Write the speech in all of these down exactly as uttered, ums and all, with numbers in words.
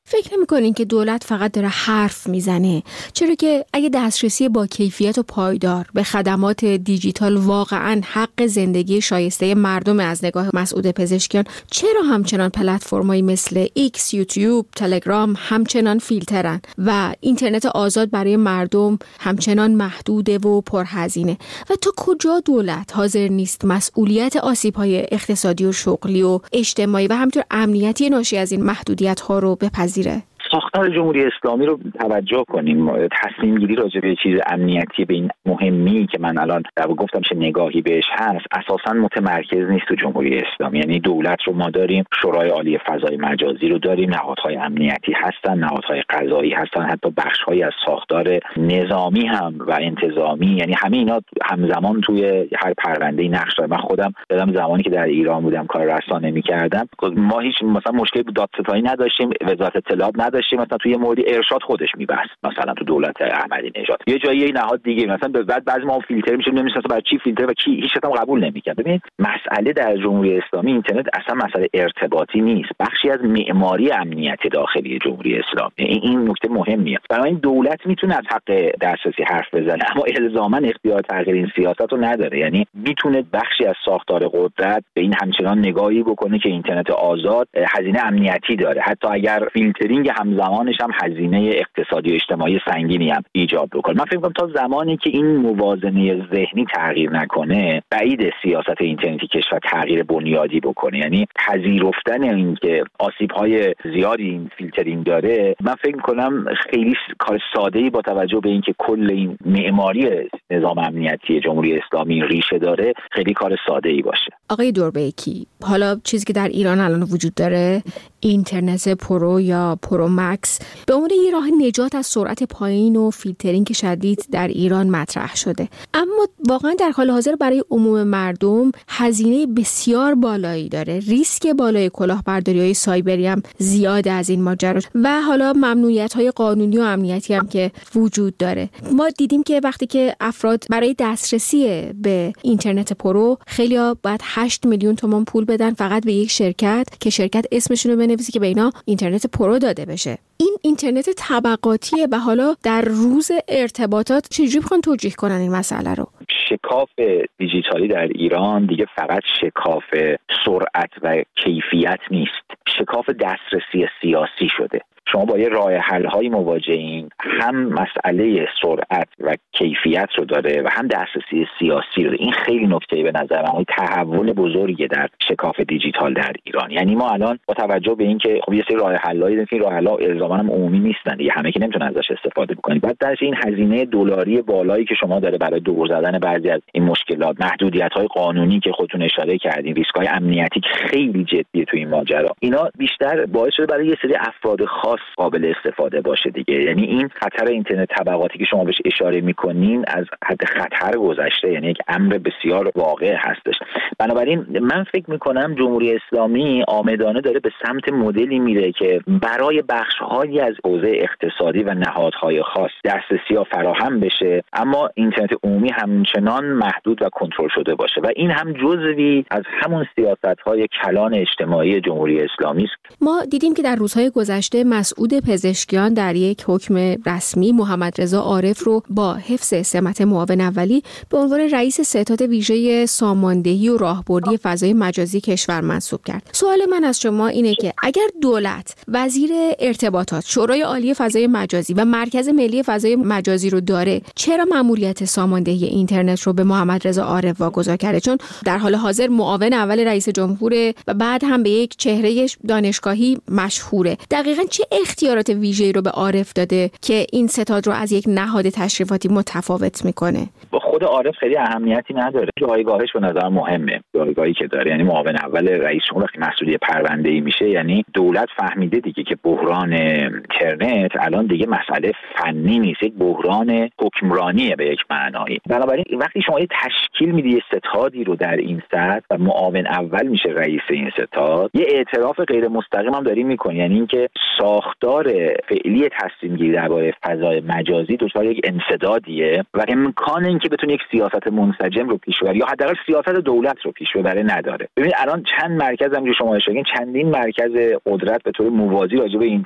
فکر نمی‌کنین که دولت فقط داره حرف میزنه؟ چرا که اگه دسترسی با کیفیت و پایدار به خدمات دیجیتال واقعاً حق زندگی شایسته مردم از نگاه مسعود پزشکیان، چرا همچنان پلتفرمایی مثل ایکس، یوتیوب، تلگرام همچنان فیلترن و اینترنت آزاد برای مردم همچنان محدوده و پرهزینه؟ و تا کجا دولت حاضر نیست مسئولیت آسیب‌های اقتصادی و شغلی و اجتماعی و همینطور امنیتی ناشی از این محدودیت‌ها رو بپذیره؟ ساختار جمهوری اسلامی رو توجه کنیم. تصمیم گیری راجع به چیز امنیتی به این مهمی که من الان در گفتم چه نگاهی بهش هست، اساساً متمرکز نیست تو جمهوری اسلامی. یعنی دولت رو ما داریم، شورای عالی فضای مجازی رو داریم، نهادهای امنیتی هستن، نهادهای قضایی هستن، حتی بخش‌هایی از ساختار نظامی هم و انتظامی، یعنی همه اینا همزمان توی هر پرونده‌ای نقش دارن. من خودم یادم زمانی که در ایران بودم کار رسانه می‌کردم، ما هیچ مثلا مشکلی با دادستانی نداشتیم، وزارت اطلاعات داشتیم، مثلا توی مورد ارشاد خودش میبست، مثلا تو دولت احمدی نژاد یه جایی یه نهاد دیگه مثلا بعد بعضی ما فیلتر میشه نمیشه برای چی فیلتر و کی هیچ کس قبول نمیکنه. ببین مسئله در جمهوری اسلامی اینترنت اصلا مسئله ارتباطی نیست، بخشی از معماری امنیت داخلی جمهوری اسلامی. این این نکته مهمیه. برای این دولت میتونه از حق دسترسی حرف بزنه، اما الزاما اختیار تغییر این سیاست رو نداره. یعنی میتونه بخشی از ساختار قدرت به این همچنان نگاهی بکنه که اینترنت آزاد هزینه امنیتی داره، حتی اگر فیلترینگ همزمانش هم هزینه اقتصادی و اجتماعی سنگینی هم ایجاد بکنه. من فکر می‌کنم تا زمانی که این موازنه ذهنی تغییر نکنه، بعید سیاست اینترنتی کشور تغییر بنیادی بکنه. یعنی پذیرفتن این که آسیب‌های زیادی این فیلترینگ داره، من فکر می‌کنم خیلی کار ساده‌ای با توجه به اینکه کل این معماری نظام امنیتی جمهوری اسلامی ریشه داره، خیلی کار ساده‌ای باشه. آقای دوربیکی، حالا چیزی که در ایران الان وجود داره، اینترنت پرو یا پرو مکس، به عنوان یه راه نجات از سرعت پایین و فیلترینگ شدید در ایران مطرح شده، اما واقعا در حال حاضر برای عموم مردم هزینه بسیار بالایی داره، ریسک بالای کلاهبرداری‌های سایبری هم زیاد از این ماجرا و حالا ممنوعیت‌های قانونی و امنیتی هم که وجود داره. ما دیدیم که وقتی که افراد برای دسترسی به اینترنت پرو خیلی‌ها باید هشت میلیون تومان پول بدن فقط به یک شرکت که شرکت اسمشون رو بنویسه که به اینا اینترنت پرو داده بشه. این اینترنت طبقاتیه و حالا در روز ارتباطات چجوری بخوان توجیه کنن این مسئله رو؟ شکاف دیجیتالی در ایران دیگه فقط شکاف سرعت و کیفیت نیست، شکاف دسترسی سیاسی شده. شما با یه راه حل‌های مواجهین، هم مسئله سرعت و کیفیت رو داره و هم دسترسی سیاسی رو داره. این خیلی نکته به نظر من تحول بزرگی در شکاف دیجیتال در ایران. یعنی ما الان با توجه به اینکه خب یه سری راه حل‌هایی داریم، این راه حل‌ها الزاماً هم عمومی نیستن دیگه، همه که نمیتونن ازش استفاده بکنن. بعد درش این هزینه دلاری بالایی که شما داره برای دور زدن بعضی از این مشکلات، محدودیت‌های قانونی که خودتون اشاره کردین، ریسک‌های امنیتی که خیلی جدیه تو این ماجرا، اینا بیشتر باعث شده برای یه سری افراد خاص قابل استفاده باشه دیگه. یعنی این خطر اینترنت طبقاتی که شما بهش اشاره میکنین از حد خطر گذشته، یعنی یک امر بسیار واقع هستش. بنابراین من فکر میکنم جمهوری اسلامی آمدانه داره به سمت مدلی میره که برای بخش‌هایی از حوزه اقتصادی و نهادهای خاص دسترسی ها فراهم بشه، اما اینترنت عمومی همچنان محدود و کنترل شده باشه و این هم جزوی از همون سیاست‌های کلان اجتماعی جمهوری اسلامی است. ما دیدیم که در روزهای گذشته مسعود پزشکیان در یک حکم رسمی محمد رضا عارف رو با حفظ سمت معاون اولی به عنوان رئیس ستاد ویژه ساماندهی و راهبردی فضای مجازی کشور منصوب کرد. سوال من از شما اینه که اگر دولت وزیر ارتباطات، شورای عالی فضای مجازی و مرکز ملی فضای مجازی رو داره، چرا مأموریت ساماندهی اینترنت رو به محمد رضا عارف واگذار کرده؟ چون در حال حاضر معاون اول رئیس جمهور و بعد هم به یک چهره دانشگاهی مشهوره. دقیقاً چه اختیارات ویژه‌ای رو به عارف داده که این ستاد رو از یک نهاد تشریفاتی متفاوت میکنه؟ با خود عارف خیلی اهمیتی نداره. جایگاهش به نظر مهمه، جایگاهی که داره، یعنی معاون اول رئیس جمهور وقتی مسئول پرونده‌ای میشه، یعنی دولت فهمیده دیگه که بحران اینترنت الان دیگه مسئله فنی نیست، یک بحران حکمرانیه به یک معنایی. بنابراین وقتی شما یه تشکیل میدی ستادی رو در این سطح و معاون اول میشه رئیس این ستاد، یه اعتراف غیر مستقیم هم داری میکنی، یعنی اینکه ساختار فعلی تصمیم گیری درباره فضای مجازی دچار یک انسدادیه و امکان اینکه بتونه یک سیاست منسجم رو پیش ببره یا حداقل سیاست دولت رو پیش ببره نداره. ببین الان چند مرکز هم که شما اشاره کردین، چندین مرکز قدرت به طور موازی راجع به اینترنت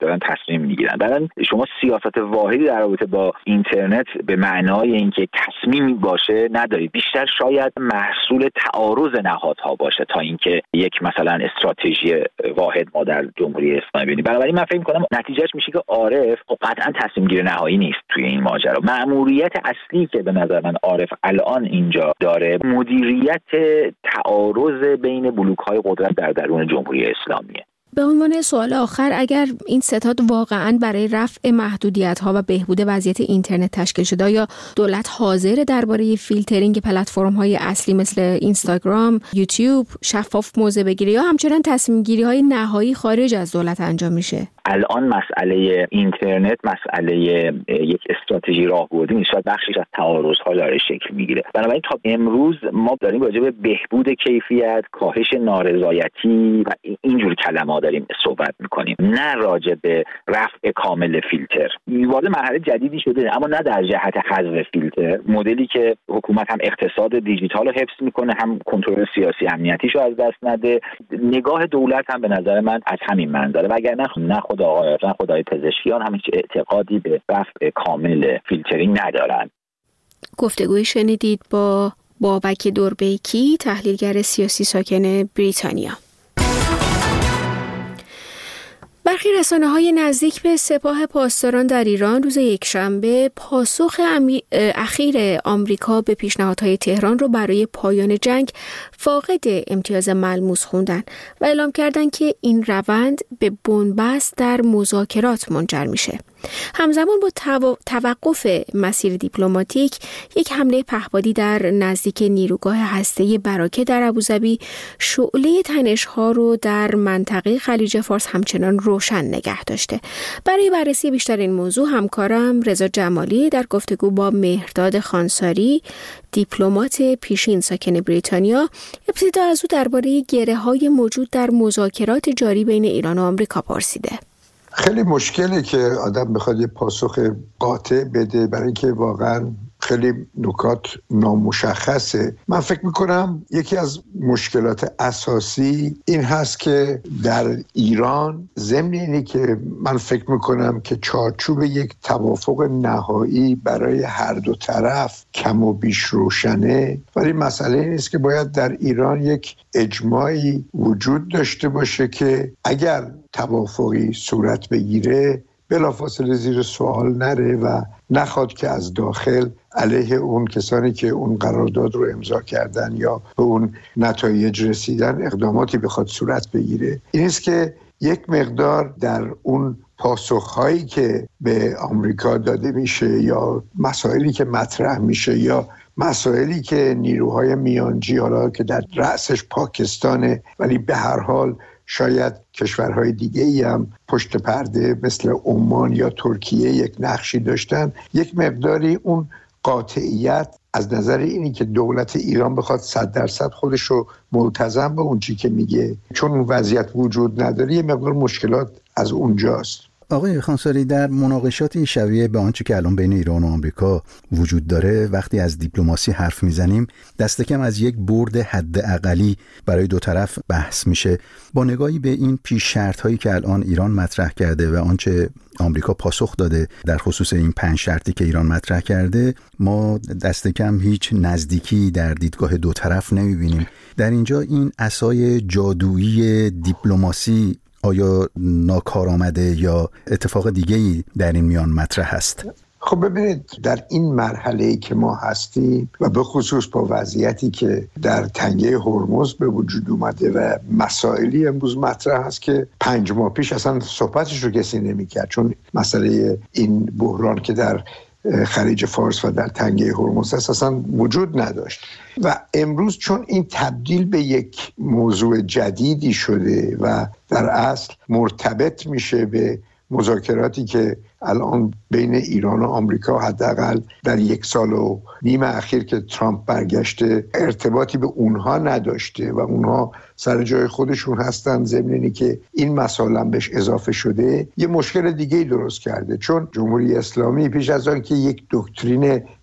دارن تصمیم میگیرن. بعدن شما سیاست واحدی در رابطه با اینترنت به معنای اینکه تصمیمی باشه ندارید، بیشتر شاید محصول تعارض نهادها باشه تا اینکه یک مثلا استراتژی واحد ما در جمهوری اسلامی ببینیم. بنابراین من فکر می‌کنم نتیجهش میشه که عارف قطعا تصمیم گیر نهایی نیست توی این ماجرا. مأموریت اصلی که به نظر من عارف الان اینجا داره مدیریت تعارض بین بلوک‌های قدرت در درون جمهوری اسلامیه. به عنوان سوال آخر، اگر این ستاد واقعاً برای رفع محدودیت‌ها و بهبود وضعیت اینترنت تشکیل شده، یا دولت حاضر درباره فیلترینگ پلتفرم‌های اصلی مثل اینستاگرام، یوتیوب شفاف موضع بگیره، یا همچنان تصمیم‌گیری‌های نهایی خارج از دولت انجام میشه؟ الان مسئله اینترنت مسئله یک استراتژی راهبردی نیست، شاید بخشش از تعارض‌ها داره شکل میگیره. بنابراین تا امروز ما داریم راجع به بهبود کیفیت، کاهش نارضایتی و اینجور کلمات داریم صحبت میکنیم، نه راجع به رفع کامل فیلتر. وارد مرحله جدیدی شده، اما نه در جهت حذف فیلتر، مدلی که حکومت هم اقتصاد دیجیتال رو حفظ میکنه، هم کنترل سیاسی امنیتیش رو از دست نده. نگاه دولت هم به نظر من از همین منظره، وگرنه نه خود آقای نه خدای پزشکیان هم هیچ اعتقادی به رفع کامل فیلترینگ ندارن. گفتگوی شنیدید با بابک دوربیکی، تحلیلگر سیاسی ساکن بریتانیا. برخی رسانه‌های نزدیک به سپاه پاسداران در ایران روز یکشنبه پاسخ امی... اخیر آمریکا به پیشنهادهای تهران رو برای پایان جنگ فاقد امتیاز ملموس خوندن و اعلام کردن که این روند به بنبست در مذاکرات منجر میشه. همزمان با تو... توقف مسیر دیپلماتیک، یک حمله پهپادی در نزدیک نیروگاه هسته‌ای براکه در ابوظبی شعله تنش‌ها رو در منطقه خلیج فارس همچنان روشن نگه داشته. برای بررسی بیشتر این موضوع همکارم رضا جمالی در گفتگو با مهرداد خانساری، دیپلمات پیشین ساکن بریتانیا، ابتدا از او درباره گره‌های موجود در مذاکرات جاری بین ایران و آمریکا پرسیده. خیلی مشکله که آدم بخواد یه پاسخ قاطع بده، برای اینکه واقعا خیلی نکات نامشخصه. من فکر میکنم یکی از مشکلات اساسی این هست که در ایران، ضمن اینی که من فکر میکنم که چارچوب یک توافق نهایی برای هر دو طرف کم و بیش روشنه، ولی مسئله این است که باید در ایران یک اجماعی وجود داشته باشه که اگر توافقی صورت بگیره بلافاصله زیر سوال نره و نخواد که از داخل علیه اون کسانی که اون قرارداد رو امضا کردن یا به اون نتایج رسیدن اقداماتی بخواد صورت بگیره. این است که یک مقدار در اون پاسخهایی که به آمریکا داده میشه یا مسائلی که مطرح میشه یا مسائلی که نیروهای میانجی، حالا که در رأسش پاکستانه ولی به هر حال شاید کشورهای دیگه ای هم پشت پرده مثل عمان یا ترکیه یک نقشی داشتن، یک مقداری اون قاطعیت از نظر اینی که دولت ایران بخواد صد درصد خودش رو ملتزم به اون چی که میگه، چون اون وضعیت وجود نداره، یه مقدار مشکلات از اونجاست. آقای خانساری، در مناقشاتی شبیه به آنچه که الان بین ایران و آمریکا وجود داره، وقتی از دیپلماسی حرف میزنیم دست کم از یک برد حداقلی برای دو طرف بحث میشه. با نگاهی به این پیش شرط هایی که الان ایران مطرح کرده و آنچه آمریکا پاسخ داده در خصوص این پنج شرطی که ایران مطرح کرده، ما دست کم هیچ نزدیکی در دیدگاه دو طرف نمیبینیم. در اینجا این عصای جادویی دیپلماسی آیا ناکارآمده یا اتفاق دیگه‌ای در این میان مطرح است؟ خب ببینید، در این مرحله‌ای که ما هستیم و به خصوص با وضعیتی که در تنگه هرمز به وجود اومده و مسائلی امروز مطرح هست که پنج ماه پیش اصلا صحبتش رو کسی نمی‌کرد، چون مسئله این بحران که در خلیج فارس و در تنگه هرمز اساساً وجود نداشت و امروز چون این تبدیل به یک موضوع جدیدی شده و در اصل مرتبط میشه به مذاکراتی که الان بین ایران و آمریکا حداقل در یک سال و نیم اخیر که ترامپ برگشته ارتباطی به اونها نداشته و اونها سر جای خودشون هستن، ضمن اینی که این مسائل هم بهش اضافه شده، یه مشکل دیگه درست کرده. چون جمهوری اسلامی پیش از آن که یک دکترین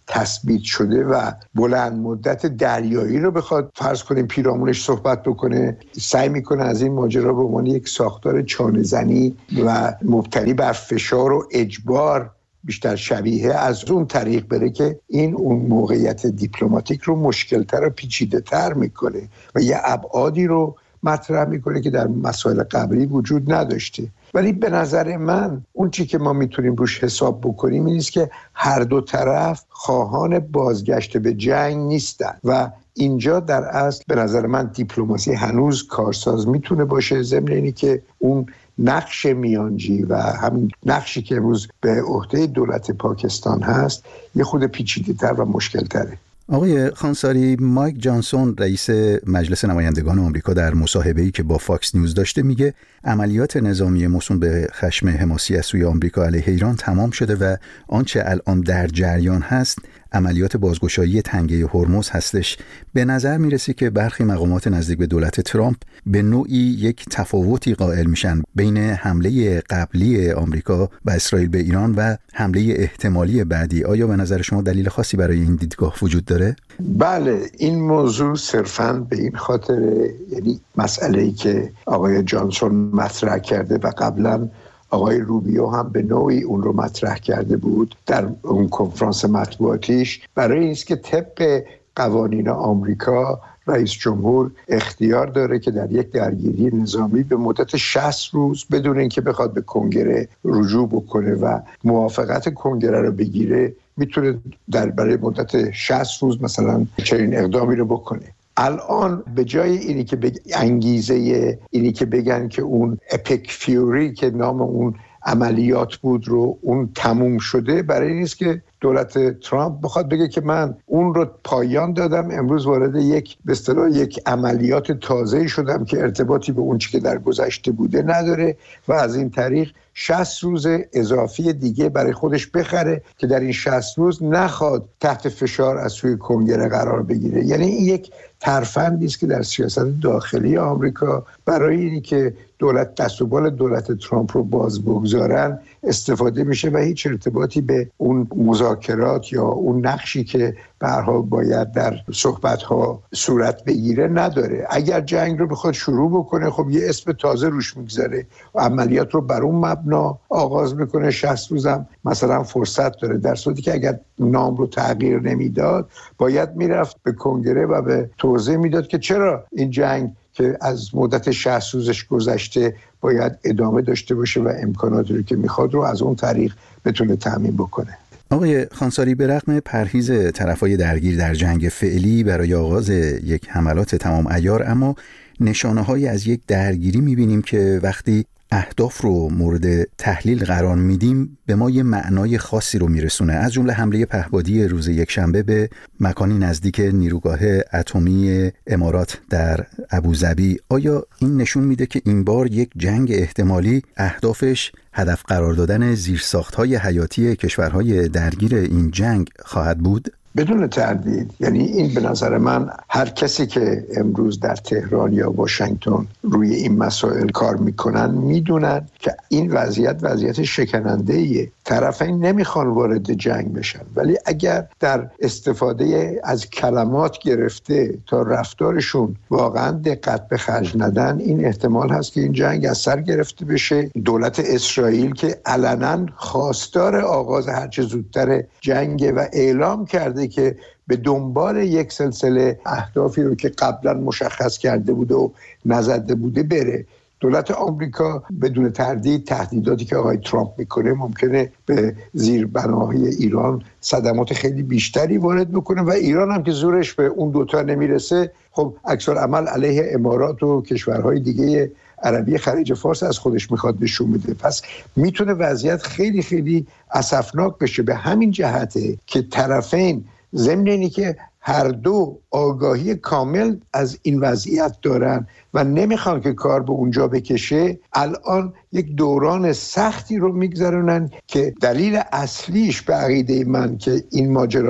تثبیت شده و بلند مدت دریایی رو بخواد فرض کنیم پیرامونش صحبت بکنه، سعی میکنه از این ماجرا به عنوان یک ساختار چانه‌زنی و مبتنی بر فشار و اجبار بیشتر شبیه از اون طریق بره که این اون موقعیت دیپلماتیک رو مشکلتر و پیچیده تر میکنه و یه ابعادی رو مطرح میکنه که در مسائل قبلی وجود نداشته. ولی به نظر من اون چی که ما میتونیم روش حساب بکنیم این است که هر دو طرف خواهان بازگشت به جنگ نیستن و اینجا در اصل به نظر من دیپلماسی هنوز کارساز میتونه باشه، ضمن اینی که اون نقش میانجی و همین نقشی که امروز به عهده دولت پاکستان هست یه خود پیچیده‌تر و مشکل‌تره. آقای خانساری، مایک جانسون رئیس مجلس نمایندگان آمریکا در مصاحبه‌ای که با فاکس نیوز داشته میگه عملیات نظامی موسوم به خشم حماسی از سوی آمریکا علیه ایران تمام شده و آنچه الان در جریان هست عملیات بازگشایی تنگه هرمز هستش. به نظر میرسی که برخی مقامات نزدیک به دولت ترامپ به نوعی یک تفاوتی قائل میشن بین حمله قبلی آمریکا و اسرائیل به ایران و حمله احتمالی بعدی. آیا به نظر شما دلیل خاصی برای این دیدگاه وجود داره؟ بله، این موضوع صرفاً به این خاطر، یعنی مسئله‌ای که آقای جانسون مطرح کرده و قبلاً آقای روبیو هم به نوعی اون رو مطرح کرده بود در اون کنفرانس مطبوعاتیش، برای اینکه که طبق قوانین آمریکا رئیس جمهور اختیار داره که در یک درگیری نظامی به مدت شصت روز بدون اینکه بخواد به کنگره رجوع بکنه و موافقت کنگره رو بگیره میتونه در برای مدت شصت روز مثلا چنین اقدامی رو بکنه. الان به جای اینی که بگ... انگیزه اینی که بگن که اون اپیک فیوری که نام اون عملیات بود رو اون تموم شده، برای این است که دولت ترامپ بخواد بگه که من اون رو پایان دادم، امروز وارد یک به اصطلاح یک عملیات تازه‌ای شدم که ارتباطی به اون چیزی که در گذشته بوده نداره و از این طریق شصت روز اضافی دیگه برای خودش بخره که در این شصت روز نخواد تحت فشار از سوی کنگره قرار بگیره. یعنی این یک ترفندی است که در سیاست داخلی آمریکا برای اینی که دولت دست و بال دولت ترامپ رو باز بگذارن استفاده میشه و هیچ ارتباطی به اون مذاکرات یا اون نقشی که به هر حال باید در صحبت‌ها صورت بگیره نداره. اگر جنگ رو بخواد شروع بکنه خب یه اسم تازه روش میگذاره و عملیات رو بر اون مبنا آغاز میکنه، شصت روزم مثلا فرصت داره، در صورتی که اگر نام رو تغییر نمیداد باید میرفت به کنگره و به توضیح میداد که چرا این جنگ که از مدت شصت روزش گذشته باید ادامه داشته باشه و امکاناتی رو که میخواد رو از اون طریق بتونه تامین بکنه. آقای خانساری، به رغم پرهیز طرفای درگیر در جنگ فعلی برای آغاز یک حملات تمام عیار، اما نشانه‌هایی از یک درگیری می‌بینیم که وقتی اهداف رو مورد تحلیل قرار میدیم به ما یه معنای خاصی رو میرسونه، از جمله حمله پهپادی روز یکشنبه به مکانی نزدیک نیروگاه اتمی امارات در ابوظبی. آیا این نشون میده که این بار یک جنگ احتمالی اهدافش هدف قرار دادن زیرساخت‌های حیاتی کشورهای درگیر این جنگ خواهد بود؟ بدون تردید. یعنی این به نظر من هر کسی که امروز در تهران یا واشنگتن روی این مسائل کار میکنن میدونن که این وضعیت وضعیت شکننده‌ایه. طرفین نمیخوان وارد جنگ بشن، ولی اگر در استفاده از کلمات گرفته تا رفتارشون واقعا دقت به خرج ندن، این احتمال هست که این جنگ از سر گرفته بشه. دولت اسرائیل که علنا خواستار آغاز هرچه زودتر جنگ و اعلام کرده که به دنبال یک سلسله اهدافی رو که قبلا مشخص کرده بوده و نزده بوده بره. دولت آمریکا بدون تردید تهدیداتی که آقای ترامپ میکنه ممکنه به زیربناهای ایران صدمات خیلی بیشتری وارد بکنه و ایران هم که زورش به اون دوتا نمیرسه خب عکس‌العمل علیه امارات و کشورهای دیگه عربی خلیج فارس از خودش میخواد نشون بده. پس میتونه وضعیت خیلی خیلی اسفناک بشه. به همین جهته که طرفین ضمن اینی که هر دو آگاهی کامل از این وضعیت دارن و نمیخوان که کار به اونجا بکشه، الان یک دوران سختی رو میگذرونن که دلیل اصلیش به عقیده من که این ماجرا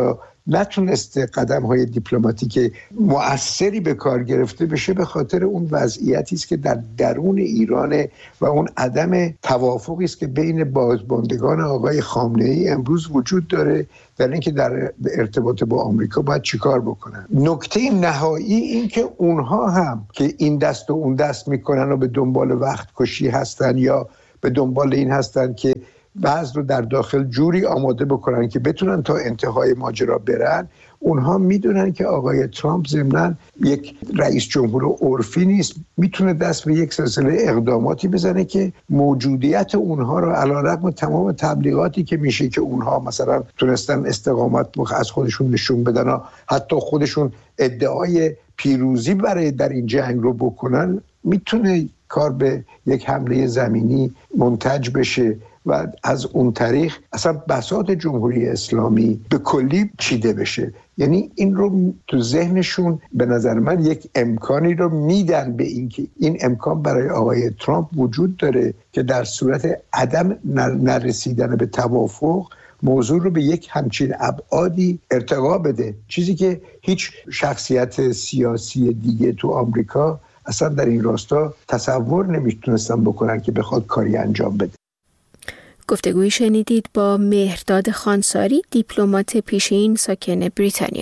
نتونسته قدم های دیپلماتیک مؤثری به کار گرفته بشه به خاطر اون وضعیتی است که در درون ایران و اون عدم توافقی است که بین بازماندگان آقای خامنه‌ای امروز وجود داره در اینکه در ارتباط با آمریکا باید چیکار بکنن. نکته نهایی این که اونها هم که این دست و اون دست میکنن و به دنبال وقت کشی هستن یا به دنبال این هستن که بعض رو در داخل جوری آماده بکنن که بتونن تا انتهای ماجرا برن. اونها میدونن که آقای ترامپ ضمناً یک رئیس جمهور عرفی نیست، میتونه دست به یک سلسله اقداماتی بزنه که موجودیت اونها رو علیرغم تمام تبلیغاتی که میشه که اونها مثلا تونستن استقامت از خودشون نشون بدن و حتی خودشون ادعای پیروزی برای در این جنگ رو بکنن، میتونه کار به یک حمله زمینی منتج بشه و از اون طریق اصلا بساط جمهوری اسلامی به کلی چیده بشه. یعنی این رو تو ذهنشون به نظر من یک امکانی رو میدن به این که این امکان برای آقای ترامپ وجود داره که در صورت عدم نرسیدن به توافق موضوع رو به یک همچین ابعادی ارتقا بده، چیزی که هیچ شخصیت سیاسی دیگه تو آمریکا اصلا در این راستا تصور نمیتونستن بکنن که بخواد کاری انجام بده. گفتگویی شنیدید با مهرداد خانساری، دیپلمات پیشین ساکن بریتانیا.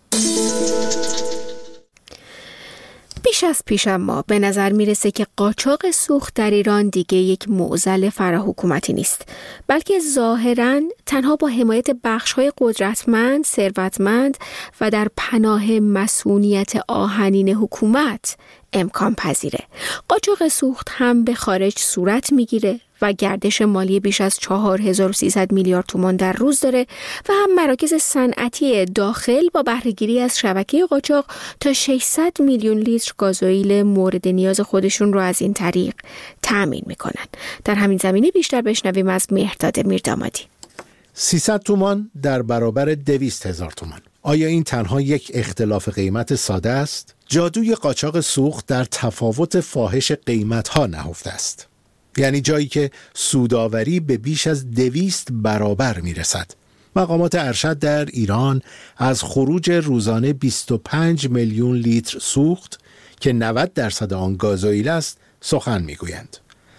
بیش از پیش اما به نظر میرسه که قاچاق سوخت در ایران دیگه یک معضل فراحکومتی نیست، بلکه ظاهراً تنها با حمایت بخش‌های قدرتمند، ثروتمند و در پناه مسئولیت آهنین حکومت امکان پذیره. قاچاق سوخت هم به خارج صورت میگیره و گردش مالی بیش از چهار هزار و سیصد میلیارد تومان در روز داره و هم مراکز صنعتی داخل با بهره‌گیری از شبکه قاچاق تا ششصد میلیون لیتر گازوئیل مورد نیاز خودشون رو از این طریق تأمین میکنن. در همین زمینه بیشتر بشنویم از مهرداد میردامادی. سیصد تومان در برابر دویست هزار تومان. آیا این تنها یک اختلاف قیمت ساده است؟ جادوی قاچاق سوخت در تفاوت فاحش قیمت‌ها نهفته است. یعنی جایی که سوداوری به بیش از دویست برابر میرسد. مقامات ارشد در ایران از خروج روزانه بیست و پنج میلیون لیتر سوخت که نود درصد آن گازوئیل است سخن میگویند.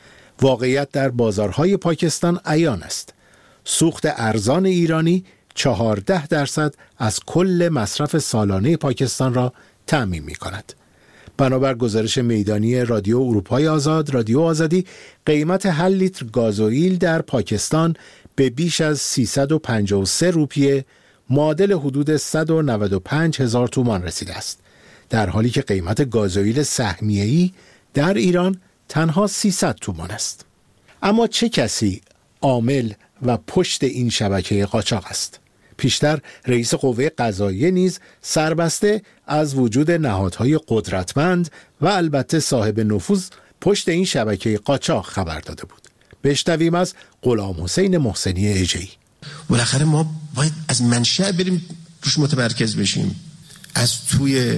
واقعیت در بازارهای پاکستان عیان است. سوخت ارزان ایرانی چهارده درصد از کل مصرف سالانه پاکستان را تأمین می کند. بنابر گزارش میدانی رادیو اروپای آزاد، رادیو آزادی، قیمت هر لیتر گازوئیل در پاکستان به بیش از سیصد و پنجاه و سه روپیه معادل حدود صد و نود و پنج هزار تومان رسیده است، در حالی که قیمت گازوئیل سهمیه‌ای در ایران تنها سیصد تومان است. اما چه کسی عامل و پشت این شبکه قاچاق است؟ پیشتر رئیس قوه قضاییه نیز سربسته از وجود نهادهای قدرتمند و البته صاحب نفوذ پشت این شبکه قاچاق خبر داده بود. بشنویم از غلام حسین محسنی اژه‌ای. بالاخره ما باید از منشأ بریم روش متمرکز بشیم. از توی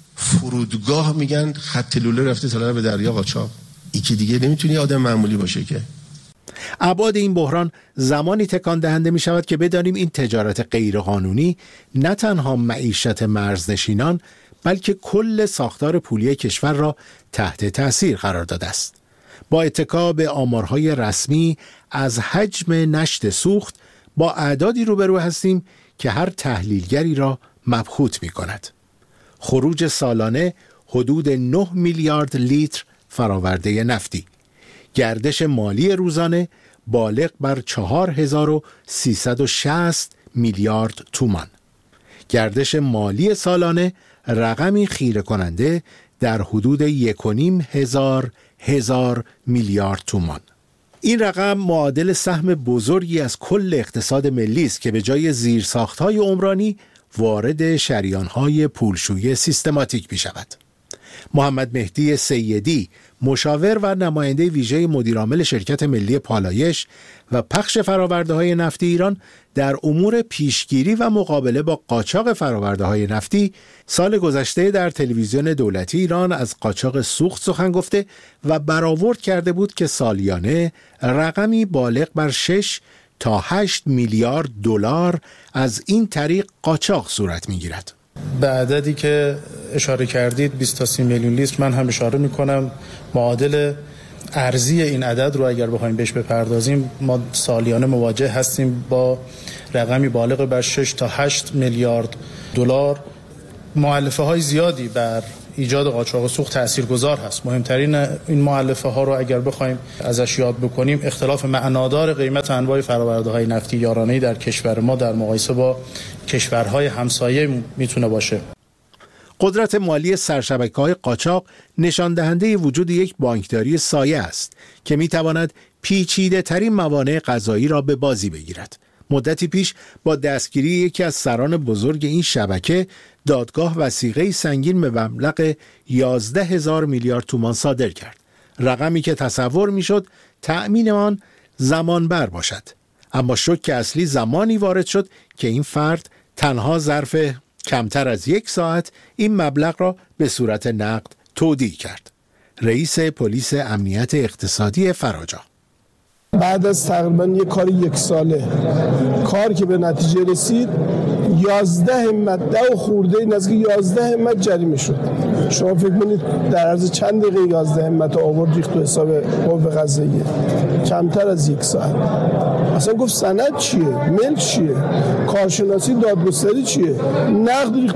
فرودگاه میگن خط لوله رفته تا به دریا قاچاق. این که دیگه نمیتونی آدم معمولی باشه که. ابعاد این بحران زمانی تکان دهنده می شود که بدانیم این تجارت غیرقانونی نه تنها معیشت مرزنشینان بلکه کل ساختار پولی کشور را تحت تأثیر قرار داده است. با اتکا به آمارهای رسمی از حجم نشت سوخت با اعدادی روبرو هستیم که هر تحلیلگری را مبهوت می کند. خروج سالانه حدود نه میلیارد لیتر فراورده نفتی، گردش مالی روزانه بالغ بر چهار هزار و سیصد و شصت میلیارد تومان. گردش مالی سالانه رقمی خیره کننده در حدود یک و نیم هزار هزار میلیارد تومان. این رقم معادل سهم بزرگی از کل اقتصاد ملی است که به جای زیرساخت‌های عمرانی وارد شریان‌های پولشویی سیستماتیک می‌شود. محمد مهدی سیدی، مشاور و نماینده ویژه مدیرعامل شرکت ملی پالایش و پخش فرآورده‌های نفتی ایران در امور پیشگیری و مقابله با قاچاق فرآورده‌های نفتی سال گذشته در تلویزیون دولتی ایران از قاچاق سوخت سخن گفته و برآورد کرده بود که سالیانه رقمی بالغ بر شش تا هشت میلیارد دلار از این طریق قاچاق صورت میگیرد. به عددی که اشاره کردید بیست تا سی میلیون لیتر من هم اشاره میکنم. معادل ارزی این عدد رو اگر بخوایم بهش بپردازیم ما سالیانه مواجه هستیم با رقمی بالغ بر شش تا هشت میلیارد دلار. مؤلفه های زیادی بر ایجاد قاچاق سوخت تاثیرگذار هست. مهمترین این مؤلفه ها رو اگر بخوایم ازش یاد بکنیم اختلاف معنادار قیمت انواع فرآورده های نفتی یارانه‌ای در کشور ما در مقایسه با کشورهای همسایه میتونه باشه. قدرت مالی سرشبکه‌های قاچاق نشان دهنده وجود یک بانکداری سایه است که میتواند پیچیده ترین موانع قضایی را به بازی بگیرد. مدتی پیش با دستگیری یکی از سران بزرگ این شبکه دادگاه وثیقه سنگین به مبلغ یازده هزار میلیارد تومان صادر کرد. رقمی که تصور میشد تأمین آن زمان بر باشد. اما شوک اصلی زمانی وارد شد که این فرد تنها ظرف کمتر از یک ساعت این مبلغ را به صورت نقد تودیع کرد. رئیس پلیس امنیت اقتصادی فراجا: بعد از تقریبا یک کار یک ساله کار که به نتیجه رسید یازده همت ده و خورده نزدیک یازده همت جریمه شد. شما فکر کنید در عرض چند دقیقه یازده همت آورد ریخت تو حساب قوه قضاییه، کمتر از یک ساعت. اصلا گفت سند چیه، ملک چیه، کارشناسی دادگستری چیه، نقد ریخت.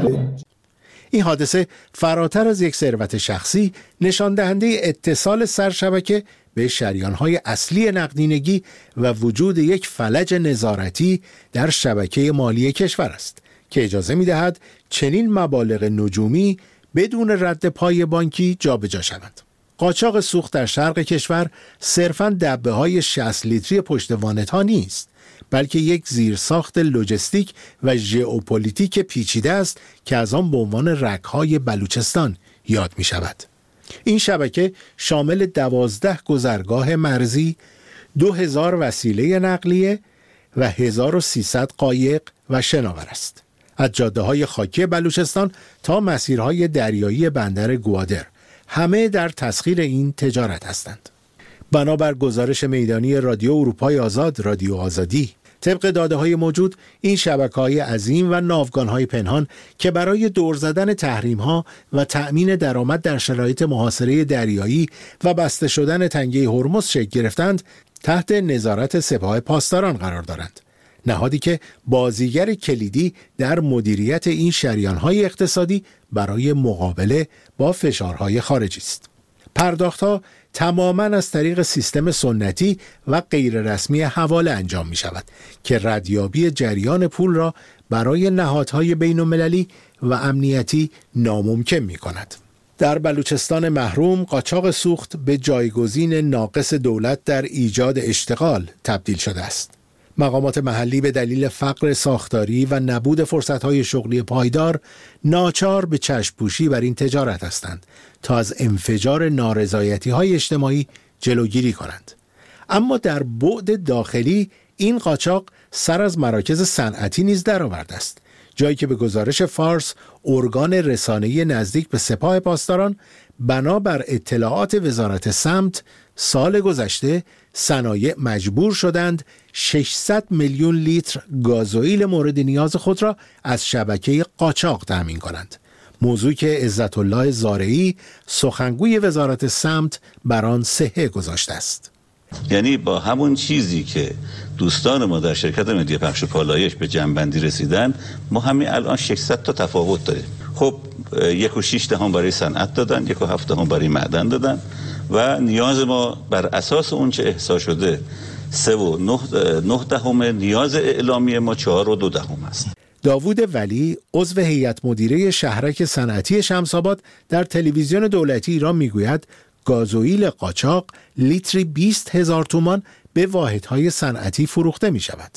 این حادثه فراتر از یک ثروت شخصی نشان دهنده اتصال سرشبکه به شریان‌های اصلی نقدینگی و وجود یک فلج نظارتی در شبکه مالی کشور است که اجازه می‌دهد چنین مبالغ نجومی بدون رد پای بانکی جابجا شوند. قاچاق سوخت در شرق کشور صرفاً دبه‌های شصت لیتری پشت وانت‌ها نیست، بلکه یک زیرساخت لوجستیک و ژئوپلیتیک پیچیده است که از آن به عنوان رگ‌های بلوچستان یاد می‌شود. این شبکه شامل دوازده گذرگاه مرزی، دو هزار وسیله نقلیه و هزار و سیصد قایق و شناور است. از جاده‌های خاکی بلوچستان تا مسیرهای دریایی بندر گوادر، همه در تسخیر این تجارت هستند. بنابر گزارش میدانی رادیو اروپای آزاد، رادیو آزادی، طبق داده‌های موجود این شبکه‌های عظیم و ناوگان‌های پنهان که برای دور زدن تحریم‌ها و تأمین درآمد در شرایط محاصره دریایی و بسته شدن تنگه هرمز شکل گرفتند، تحت نظارت سپاه پاسداران قرار دارند. نهادی که بازیگر کلیدی در مدیریت این شریان‌های اقتصادی برای مقابله با فشارهای خارجی است. پرداخت‌ها تماماً از طریق سیستم سنتی و غیر رسمی حواله انجام می شود که ردیابی جریان پول را برای نهادهای بین المللی و امنیتی ناممکن می کند. در بلوچستان محروم قاچاق سوخت به جایگزین ناقص دولت در ایجاد اشتغال تبدیل شده است. مقامات محلی به دلیل فقر ساختاری و نبود فرصت‌های شغلی پایدار ناچار به چشم‌پوشی بر این تجارت هستند تا از انفجار نارضایتی‌های اجتماعی جلوگیری کنند. اما در بعد داخلی این قاچاق سر از مراکز صنعتی نیز درآورده است، جایی که به گزارش فارس ارگان رسانه‌ای نزدیک به سپاه پاسداران بنابر اطلاعات وزارت سمت سال گذشته صنایع مجبور شدند ششصد میلیون لیتر گازوئیل مورد نیاز خود را از شبکه قاچاق تامین کنند. موضوعی که عزت الله زارعی سخنگوی وزارت سمت بر آن صحه گذاشته است. یعنی با همون چیزی که دوستان ما در شرکت ملی پخش و پالایش به جنبندی رسیدن، ما همین الان ششصد تا تفاوت داریم. خب یک و شیش دهم برای صنعت دادن، یک و هفت دهم برای معدن دادن و نیاز ما بر اساس اون چه احصا شده سه و نه دهم، نیاز اعلامی ما چهار و دو دهم است. داوود ولی عضو هیئت مدیره شهرک صنعتی شمس‌آباد در تلویزیون دولتی ایران میگوید گازوئیل قاچاق لیتری بیست هزار تومان به واحدهای صنعتی فروخته می شود.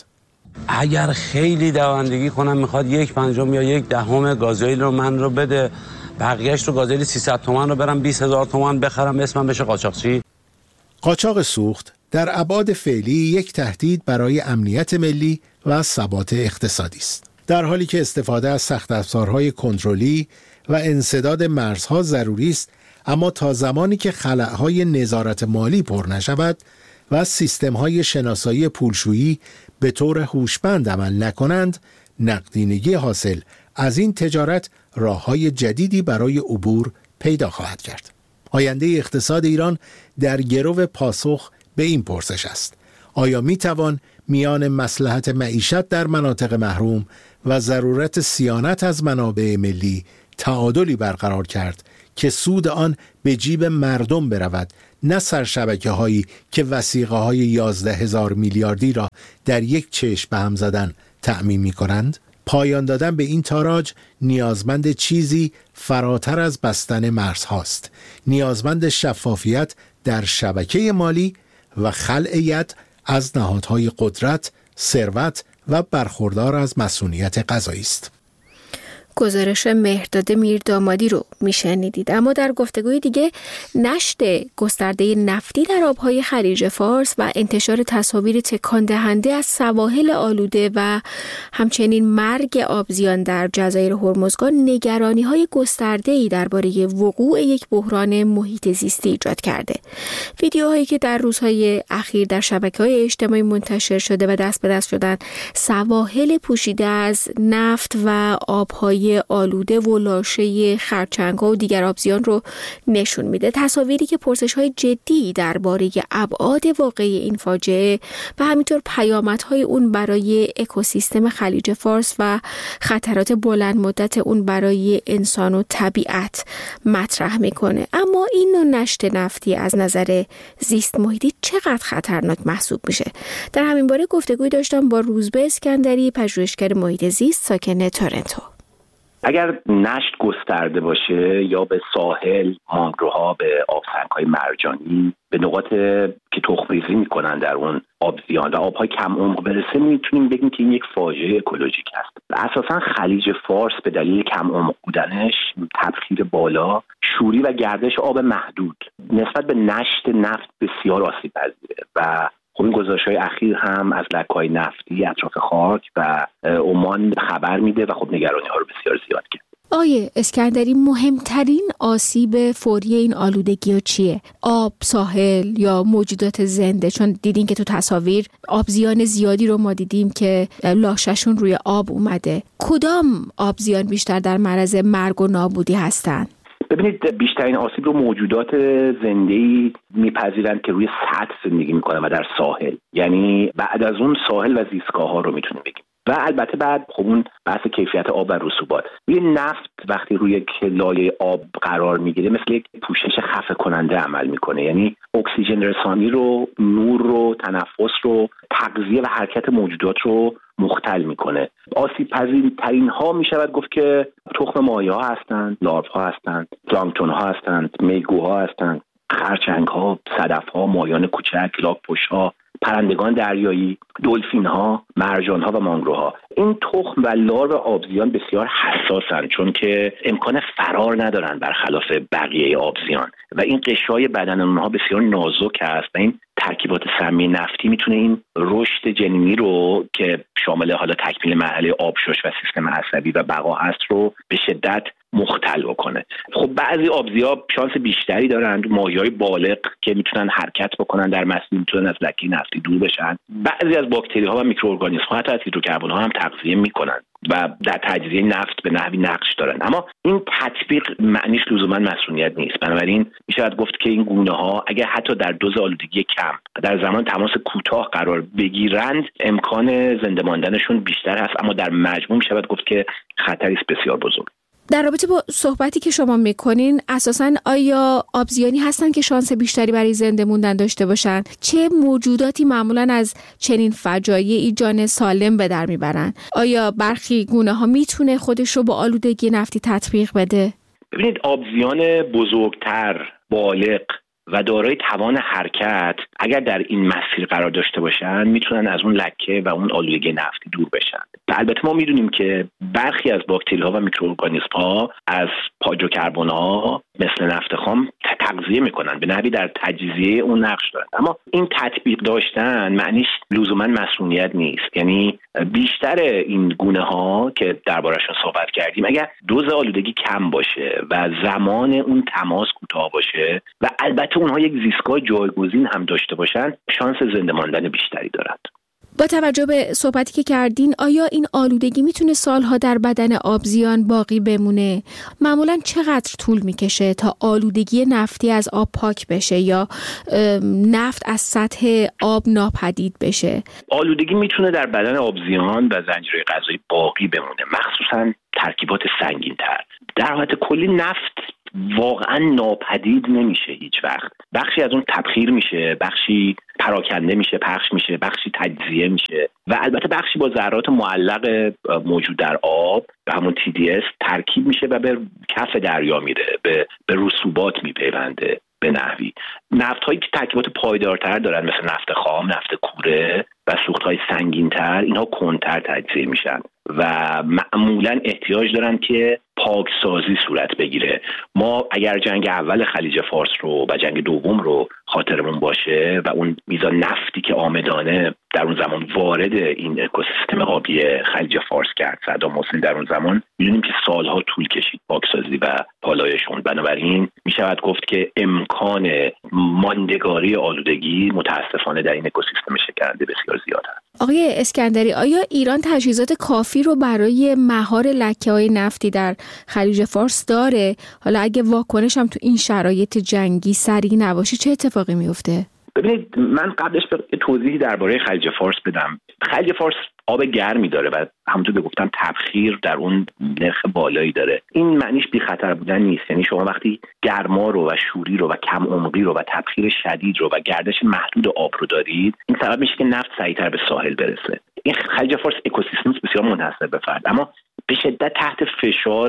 اگر خیلی دوندگی کنم میخواد یک پنجم یا یک دهم گازوئیل رو من رو بده، بقیهش رو گازوئیل سیصد تومان رو برم بیست هزار تومان بخرم، اسمم بشه قاچاقچی. قاچاق سوخت در ابعاد فعلی یک تهدید برای امنیت ملی و ثبات اقتصادی است. در حالی که استفاده از سخت افزارهای کنترلی و انسداد مرزها ضروری است، اما تا زمانی که خلأهای نظارت مالی پر نشود، و سیستم‌های شناسایی پولشویی به طور هوشمند عمل نکنند، نقدینگی حاصل از این تجارت راه‌های جدیدی برای عبور پیدا خواهد کرد. آینده اقتصاد ایران در گرو پاسخ به این پرسش است: آیا می‌توان میان مصلحت معیشت در مناطق محروم و ضرورت صیانت از منابع ملی تعادلی برقرار کرد که سود آن به جیب مردم برود، نه سرشبکه هایی که وثیقه های یازده هزار میلیاردی را در یک چشم به هم زدن تأمین می کنند؟ پایان دادن به این تاراج نیازمند چیزی فراتر از بستن مرزهاست، نیازمند شفافیت در شبکه مالی و خلع ید از نهادهای قدرت، ثروت و برخوردار از مسئولیت قضایی است. گزارش مهرداد میردامادی رو میشنیدید. اما در گفتگوی دیگه نشت گسترده نفتی در آبهای خلیج فارس و انتشار تصاویر تکان دهنده از سواحل آلوده و همچنین مرگ آبزیان در جزایر هرمزگان نگرانی‌های گسترده‌ای درباره وقوع یک بحران محیط زیستی ایجاد کرده. ویدیوهایی که در روزهای اخیر در شبکه‌های اجتماعی منتشر شده و دست به دست شدن سواحل پوشیده از نفت و آبهای آلوده و لاشه خرچنگ‌ها و دیگر آبزیان رو نشون میده. تصاویری که پرسش‌های جدی درباره ابعاد واقعی این فاجعه و همینطور پیامدهای اون برای اکوسیستم خلیج فارس و خطرات بلند مدت اون برای انسان و طبیعت مطرح میکنه. اما این نوع نشت نفتی از نظر زیست محیطی چقدر خطرناک محسوب میشه؟ در همین باره گفتگوی داشتم با روزبه اسکندری، پژوهشگر محیط زیست ساکن تورنتو. اگر نشت گسترده باشه یا به ساحل، مانگروها، به آبسنگ‌های مرجانی، به نقاط که تخم‌ریزی می‌کنن در اون آبزیان و آب‌های کم عمق برسه، میتونیم بگیم که این یک فاجعه اکولوژیک است. اساساً خلیج فارس به دلیل کم عمق بودنش، تبخیر بالا، شوری و گردش آب محدود نسبت به نشت نفت بسیار آسیب‌پذیره و خب این گزارش‌های اخیر هم از لکه‌های نفتی اطراف خاک و عمان خبر میده و خب نگرانی‌ها رو بسیار زیاد کرد. آیه اسکندری، مهمترین آسیب فوری این آلودگی‌ها چیه؟ آب، ساحل یا موجودات زنده؟ چون دیدین که تو تصاویر آبزیان زیادی رو ما دیدیم که لاشه‌شون روی آب اومده. کدام آبزیان بیشتر در معرض مرگ و نابودی هستن؟ ببینید، بیشترین آسیب رو موجودات زنده‌ای میپذیرند که روی سطح زندگی میکنن و در ساحل، یعنی بعد از اون ساحل و زیستگاه‌ها رو میتونیم بگیم. و البته بعد خب اون بحث کیفیت آب و رسوبات. روی نفت وقتی روی یک لایه آب قرار میگیره مثل یک پوشش خفه کننده عمل میکنه، یعنی اکسیژن رسانی رو، نور رو، تنفس رو، تغذیه و حرکت موجودات رو مختل میکنه. آسیب پذیرترین ها میشود گفت که تخم ماهی ها هستند، لارو ها هستند، پلانکتون ها هستند، میگوها هستند، خرچنگ ها، صدف ها، ماهیان کوچک، لاک‌پشت ها، پرندگان دریایی، دلفین ها، مرجان ها و مانگروها. این تخم و لارو آبزیان بسیار حساسن چون که امکان فرار ندارن برخلاف بقیه آبزیان و این قشای بدن اونها بسیار نازک است و این ترکیبات سمی نفتی میتونه این رشد جنینی رو که شامل حالا تکمیل مرحله آبشش و سیستم عصبی و بقا هست رو به شدت مختل بکنه. خب بعضی آبزی‌ها شانس بیشتری دارن، ماهی‌های بالغ که میتونن حرکت بکنن در مسیر، میتونن از لکه نفتی دور بشن. بعضی از باکتری‌ها و میکروارگانیسم‌ها حتی از هیدروکربن‌ها هم تغذیه میکنن و در تجزیه نفت به نحوی نقش دارن. اما این تطبیق معنیش لزوما مسئولیت نیست. بنابراین میشود گفت که این گونه‌ها اگر حتی در دوز آلودگی کم در زمان تماس کوتاه قرار بگیرند، امکان زنده ماندنشون بیشتر هست، اما در مجموع میشود گفت که خطری است بسیار بزرگ. در رابطه با صحبتی که شما میکنین، اساساً آیا آبزیانی هستن که شانس بیشتری برای زنده موندن داشته باشن؟ چه موجوداتی معمولاً از چنین فجایعی جان سالم به در میبرن؟ آیا برخی گونه ها میتونه خودش رو با آلودگی نفتی تطبیق بده؟ ببینید، آبزیان بزرگتر، بالغ و دارای توان حرکت اگر در این مسیر قرار داشته باشن، میتونن از اون لکه و اون آلودگی نفتی دور بشن. البته ما میدونیم که برخی از باکتری‌ها و میکروارگانیسم‌ها از پادروکربن‌ها مثل نفت خام تغذیه میکنن، به نحوی در تجزیه اون نقش دارن. اما این تطبیق داشتن معنیش لزوما مسئولیت نیست. یعنی بیشتر این گونه ها که درباره‌شون صحبت کردیم اگر دوز آلودگی کم باشه و زمان اون تماس کوتاه باشه و البته اونها یک زیستگاه جایگزین هم داشته باشن، شانس زنده ماندن بیشتری دارند. با توجه به صحبتی که کردین، آیا این آلودگی میتونه سالها در بدن آبزیان باقی بمونه؟ معمولاً چقدر طول میکشه تا آلودگی نفتی از آب پاک بشه یا نفت از سطح آب ناپدید بشه؟ آلودگی میتونه در بدن آبزیان و زنجیره غذایی باقی بمونه، مخصوصاً ترکیبات سنگین‌تر. در حالت کلی نفت واقعا ناپدید نمیشه هیچ وقت. بخشی از اون تبخیر میشه، بخشی پراکنده میشه، پخش میشه، بخشی تجزیه میشه و البته بخشی با ذرات معلق موجود در آب به همون تی دی اس ترکیب میشه و به کف دریا میره، به به رسوبات میپیونده. به نحوی نفت هایی که ترکیبات پایدارتر دارن مثل نفت خام، نفت کوره و سوخت های سنگینتر، اینها کندتر تجزیه میشن و معمولا احتیاج دارن که پاکسازی صورت بگیره. ما اگر جنگ اول خلیج فارس رو و جنگ دوم رو خاطرمون باشه و اون میزان نفتی که آمدانه در اون زمان وارد این اکوسیستم آبی خلیج فارس کرد صدام حسین در اون زمان، میدونیم که سالها طول کشید پاکسازی و پالایشون. بنابراین میشود گفت که امکان ماندگاری آلودگی متاسفانه در این اکوسیستم شکننده بسیار زیاد است. آقای اسکندری، آیا ایران تجهیزات کافی رو برای مهار لکه‌های نفتی در خلیج فارس داره؟ حالا اگه واکنش هم تو این شرایط جنگی سریع نباشه چه اتفاقی میفته؟ ببینید، من قبلش به توضیحی درباره خلیج فارس بدم. خلیج فارس آب گرمی داره و همونطور که گفتم تبخیر در اون نرخ بالایی داره. این معنیش بی خطر بودن نیست. یعنی شما وقتی گرما رو و شوری رو و کم عمقی رو و تبخیر شدید رو و گردش محدود آب رو دارید، این سبب میشه که نفت سریعتر به ساحل برسه. این خلیج فارس اکوسیستم بسیار منحصر به فرد، اما به شدت تحت فشار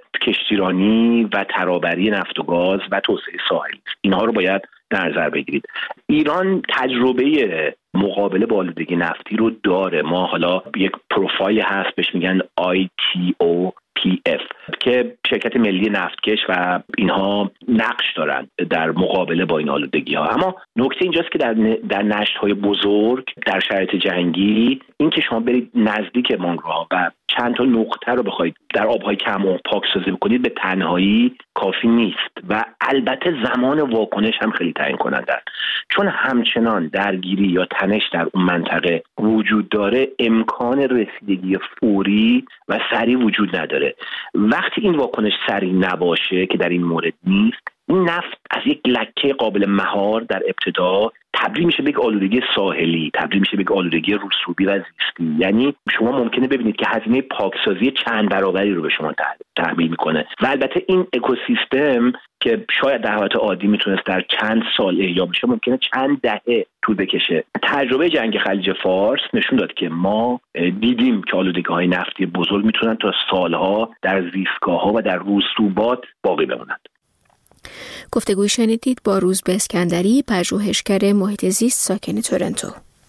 کشتیرانی و ترابری نفت و گاز و توسعه ساحلی. اینها رو باید در نظر بگیرید. ایران تجربه مقابله با آلودگی نفتی رو داره. ما حالا یک پروفایل هست بهش میگن آی تی او پی اف که شرکت ملی نفتکش و اینها نقش دارن در مقابله با این آلودگی ها. اما نکته اینجاست که در در نشت‌های بزرگ در شرایط جنگی این که شما برید نزدیک مانگروها و چند تا نقطه رو بخواید در آبهای کم عمق پاکسازی بکنید به تنهایی کافی نیست و البته زمان واکنش هم خیلی تعیین کننده است، چون همچنان درگیری یا تنش در اون منطقه وجود داره. امکان رسیدگی فوری و سریع وجود نداره. وقتی این واکنش سریع نباشه که در این مورد نیست، این نفت از یک لکه قابل مهار در ابتدا تبدیل میشه به یک آلودگی ساحلی، تبدیل میشه به یک آلودگی رسوبی و زیستی. یعنی شما ممکنه ببینید که هزینه پاکسازی چند برابری رو به شما تحمیل میکنه و البته این اکوسیستم که شاید در حالت عادی میتونست در چند سال احیا بشه، ممکنه چند دهه طول بکشه. تجربه جنگ خلیج فارس نشون داد که ما دیدیم که آلودگی‌های نفتی بزرگ میتونن تا سالها در زیستگاه‌ها و در رسوبات باقی بمونند. گفتگوی شنیدید با روزبه اسکندری، پژوهشگر محیط زیست ساکن تورنتو.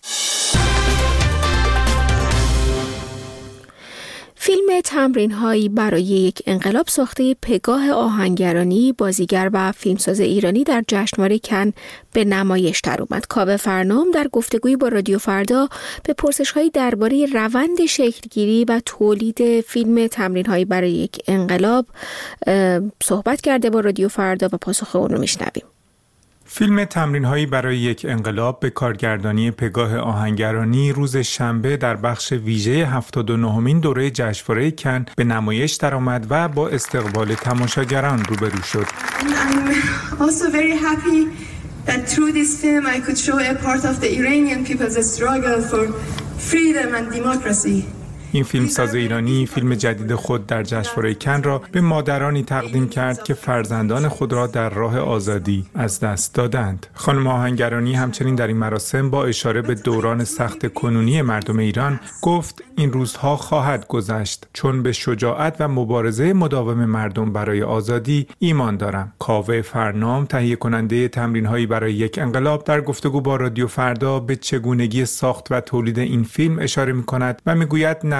فیلم تمرین‌هایی برای یک انقلاب ساخته پگاه آهنگرانی، بازیگر و فیلمساز ایرانی در جشنواره کن به نمایش در اومد. کاوه فرنام در گفتگویی با رادیو فردا به پرسش‌هایی درباره روند شکلگیری و تولید فیلم تمرین‌هایی برای یک انقلاب صحبت کرده با رادیو فردا و پاسخ اون رو میشنویم. فیلم تمرین‌هایی برای یک انقلاب به کارگردانی پگاه آهنگرانی روز شنبه در بخش ویژه هفتاد و نهمین دوره جشنواره کن به نمایش درآمد و با استقبال تماشاگران روبرو شد. I'm also very happy that through this film I could show a part of the Iranian people's struggle for freedom and democracy. این فیلمساز ایرانی فیلم جدید خود در جشنواره کن را به مادرانی تقدیم کرد که فرزندان خود را در راه آزادی از دست دادند. خانم آهنگرانی همچنین در این مراسم با اشاره به دوران سخت کنونی مردم ایران گفت این روزها خواهد گذشت، چون به شجاعت و مبارزه مداوم مردم برای آزادی ایمان دارم. کاوه فرنام، تهیه کننده تمرین‌هایی برای یک انقلاب، در گفتگو با رادیو فردا به چگونگی ساخت و تولید این فیلم اشاره می‌کند و می‌گوید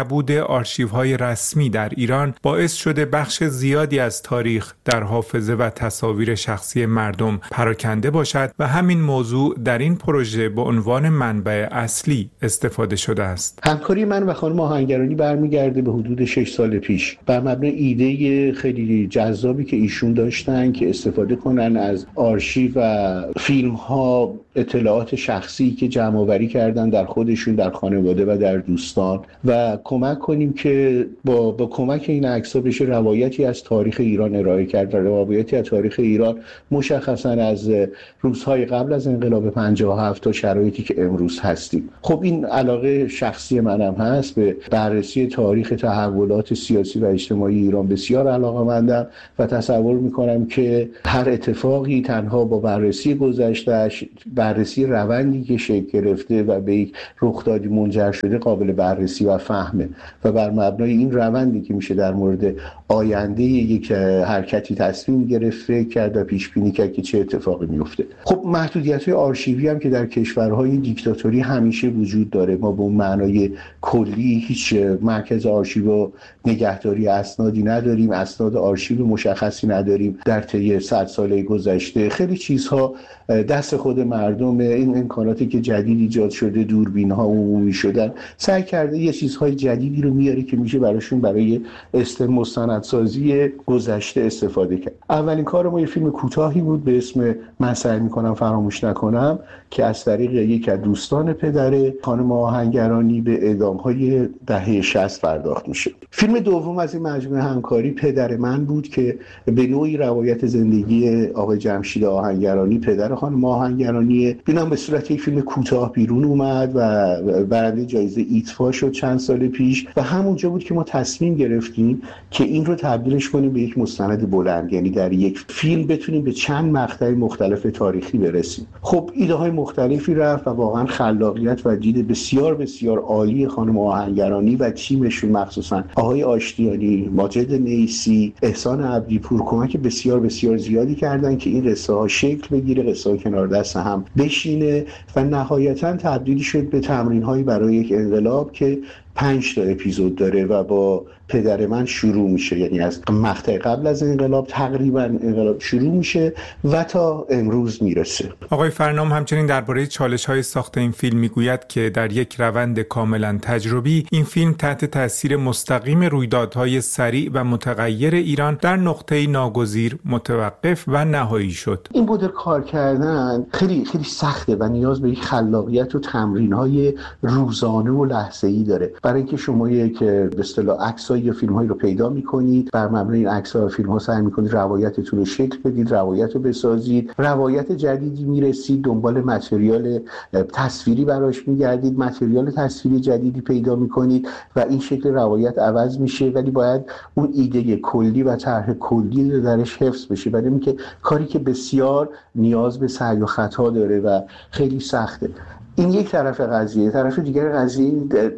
نبود آرشیوهای رسمی در ایران باعث شده بخش زیادی از تاریخ در حافظه و تصاویر شخصی مردم پراکنده باشد و همین موضوع در این پروژه به عنوان منبع اصلی استفاده شده است. همکاری من و خانم آهنگرانی برمیگرده به حدود شش سال پیش بر مبنای ایده خیلی جذابی که ایشون داشتن که استفاده کنن از آرشیو و فیلم ها، اطلاعات شخصی که جمع آوری کردن در خودشون، در خانواده و در دوستان و کمک کنیم که با با کمک این عکس‌ها بشه روایتی از تاریخ ایران ارائه کرد. روایتی از تاریخ ایران مشخصا از روزهای قبل از انقلاب پنجاه و هفت تا شرایطی که امروز هستیم. خب این علاقه شخصی منم هست، به بررسی تاریخ تحولات سیاسی و اجتماعی ایران بسیار علاقه‌مندم و تصور می‌کنم که هر اتفاقی تنها با بررسی گذشته‌اش، بررسی روندی که شکل گرفته و به یک رخدادی منجر شده قابل بررسی و فهمه و بر مبنای این روندی که میشه در مورد آینده یک حرکتی تصمیم گرفت، فکر کرد و پیش بینی کرد که چه اتفاقی میفته. خب محدودیت‌های آرشیوی هم که در کشورهای دیکتاتوری همیشه وجود داره. ما به اون معنای کلی هیچ مرکز آرشیو و نگهداری اسنادی نداریم، اسناد آرشیو مشخصی نداریم. در طی صد ساله گذشته خیلی چیزها دست خود مردم، این امکاناتی که جدید ایجاد شده، دوربین‌ها عمومی شدن، سعی کرده یه چیزهای جدیدی رو میاره که میشه براشون برای است مستندسازی گذشته استفاده کرد. اولین کار ما یه فیلم کوتاهی بود به اسم من سعی میکنم فراموش نکنم که از طریق یک از دوستان پدر خانم آهنگرانی به اعدام‌های دهه شصت پرداخت میشه. فیلم دوم از این مجموعه همکاری پدر من بود که به نوعی روایت زندگی آقای جمشید آهنگرانی، پدر خانم آهنگرانی، اینم به صورت یک فیلم کوتاه بیرون اومد و برنده جایزه ایتفا شد چند سال پیش و همونجا بود که ما تصمیم گرفتیم که این رو تبدیلش کنیم به یک مستند بلند، یعنی در یک فیلم بتونیم به چند مقطع مختلف تاریخی برسیم. خب ایده های مختلفی رفت و واقعا خلاقیت و دید بسیار بسیار عالی خانم آهنگرانی و تیمشون، مخصوصا آقای آشتیانی، ماجد نیسی، احسان عبدیپور، کمک بسیار بسیار زیادی کردن که این قصه ها شکل بگیره، قصه ها کنار دست هم بشینه و نهایتا تبدیل شد به تمرین هایی برای یک انقلاب که پنج تا اپیزود داره و با پدر من شروع میشه، یعنی از مقطع قبل از انقلاب تقریبا انقلاب شروع میشه و تا امروز میرسه. آقای فرنام همچنین درباره چالش‌های ساخت این فیلم میگوید که در یک روند کاملا تجربی این فیلم تحت تاثیر مستقیم رویدادهای سریع و متغیر ایران در نقطه ناگزیر متوقف و نهایی شد. این مدل کار کردن خیلی خیلی سخته و نیاز به یک خلاقیت و تمرین‌های روزانه و لحظه‌ای داره. برای اینکه شما یک به اصطلاح عکس‌های یا فیلم‌هایی رو پیدا می‌کنید، بر مبنای این عکس‌ها و فیلم‌ها سعی می‌کنید روایتتون رو شکل بدید، روایت رو بسازید، روایت جدیدی می‌رسید، دنبال متریال تصویری براش می‌گردید، متریال تصویری جدیدی پیدا می‌کنید و این شکل روایت عوض میشه، ولی باید اون ایده کلی و طرح کلی درش حفظ بشه. برای اینکه کاری که بسیار نیاز به سعی و خطا داره و خیلی سخته. این یک طرف قضیه. طرف دیگر قضیه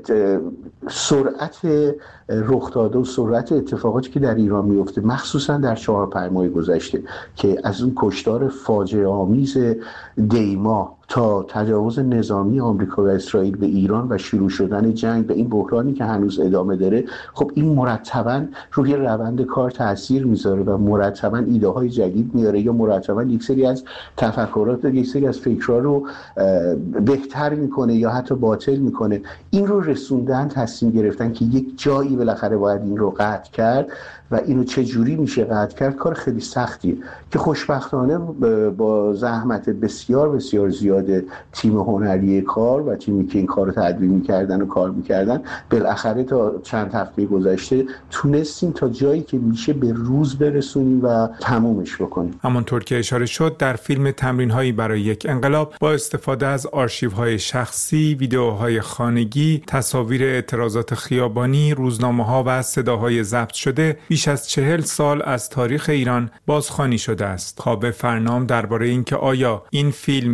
سرعت رخداده و سرعت اتفاقاتی که در ایران میفته، مخصوصا در چهار پنج ماه گذشته که از اون کشتار فاجعه آمیز دیما تا تجاوز نظامی آمریکا و اسرائیل به ایران و شروع شدن جنگ به این بحرانی که هنوز ادامه داره، خب این مرتباً روی روند کار تاثیر میذاره و مرتباً ایده های جدید میاره یا مرتباً یک سری از تفکرات و یک سری از فکرها رو بهتر میکنه یا حتی باطل میکنه. این رو رسوندن، تصمیم گرفتن که یک جایی بالاخره باید این رو قطع کرد و اینو چه جوری میشه قطع کرد، کار خیلی سختیه که خوشبختانه با زحمت بسیار بسیار زیاد تیم هنری کار و تیمی که این کار رو تدوین میکردن و کار میکردن، بالاخره تا چند هفته گذشته تونستیم تا جایی که میشه به روز برسونیم و تمومش بکنیم. همونطور که اشاره شد در فیلم تمرین‌هایی برای یک انقلاب با استفاده از آرشیوهای شخصی، ویدیوهای خانگی، تصاویر اعتراضات خیابانی، روزنامه‌ها و صداهای ضبط شده بیش از چهل سال از تاریخ ایران بازخوانی شده است. کاوه فرنام درباره اینکه آیا این فیلم بیشتر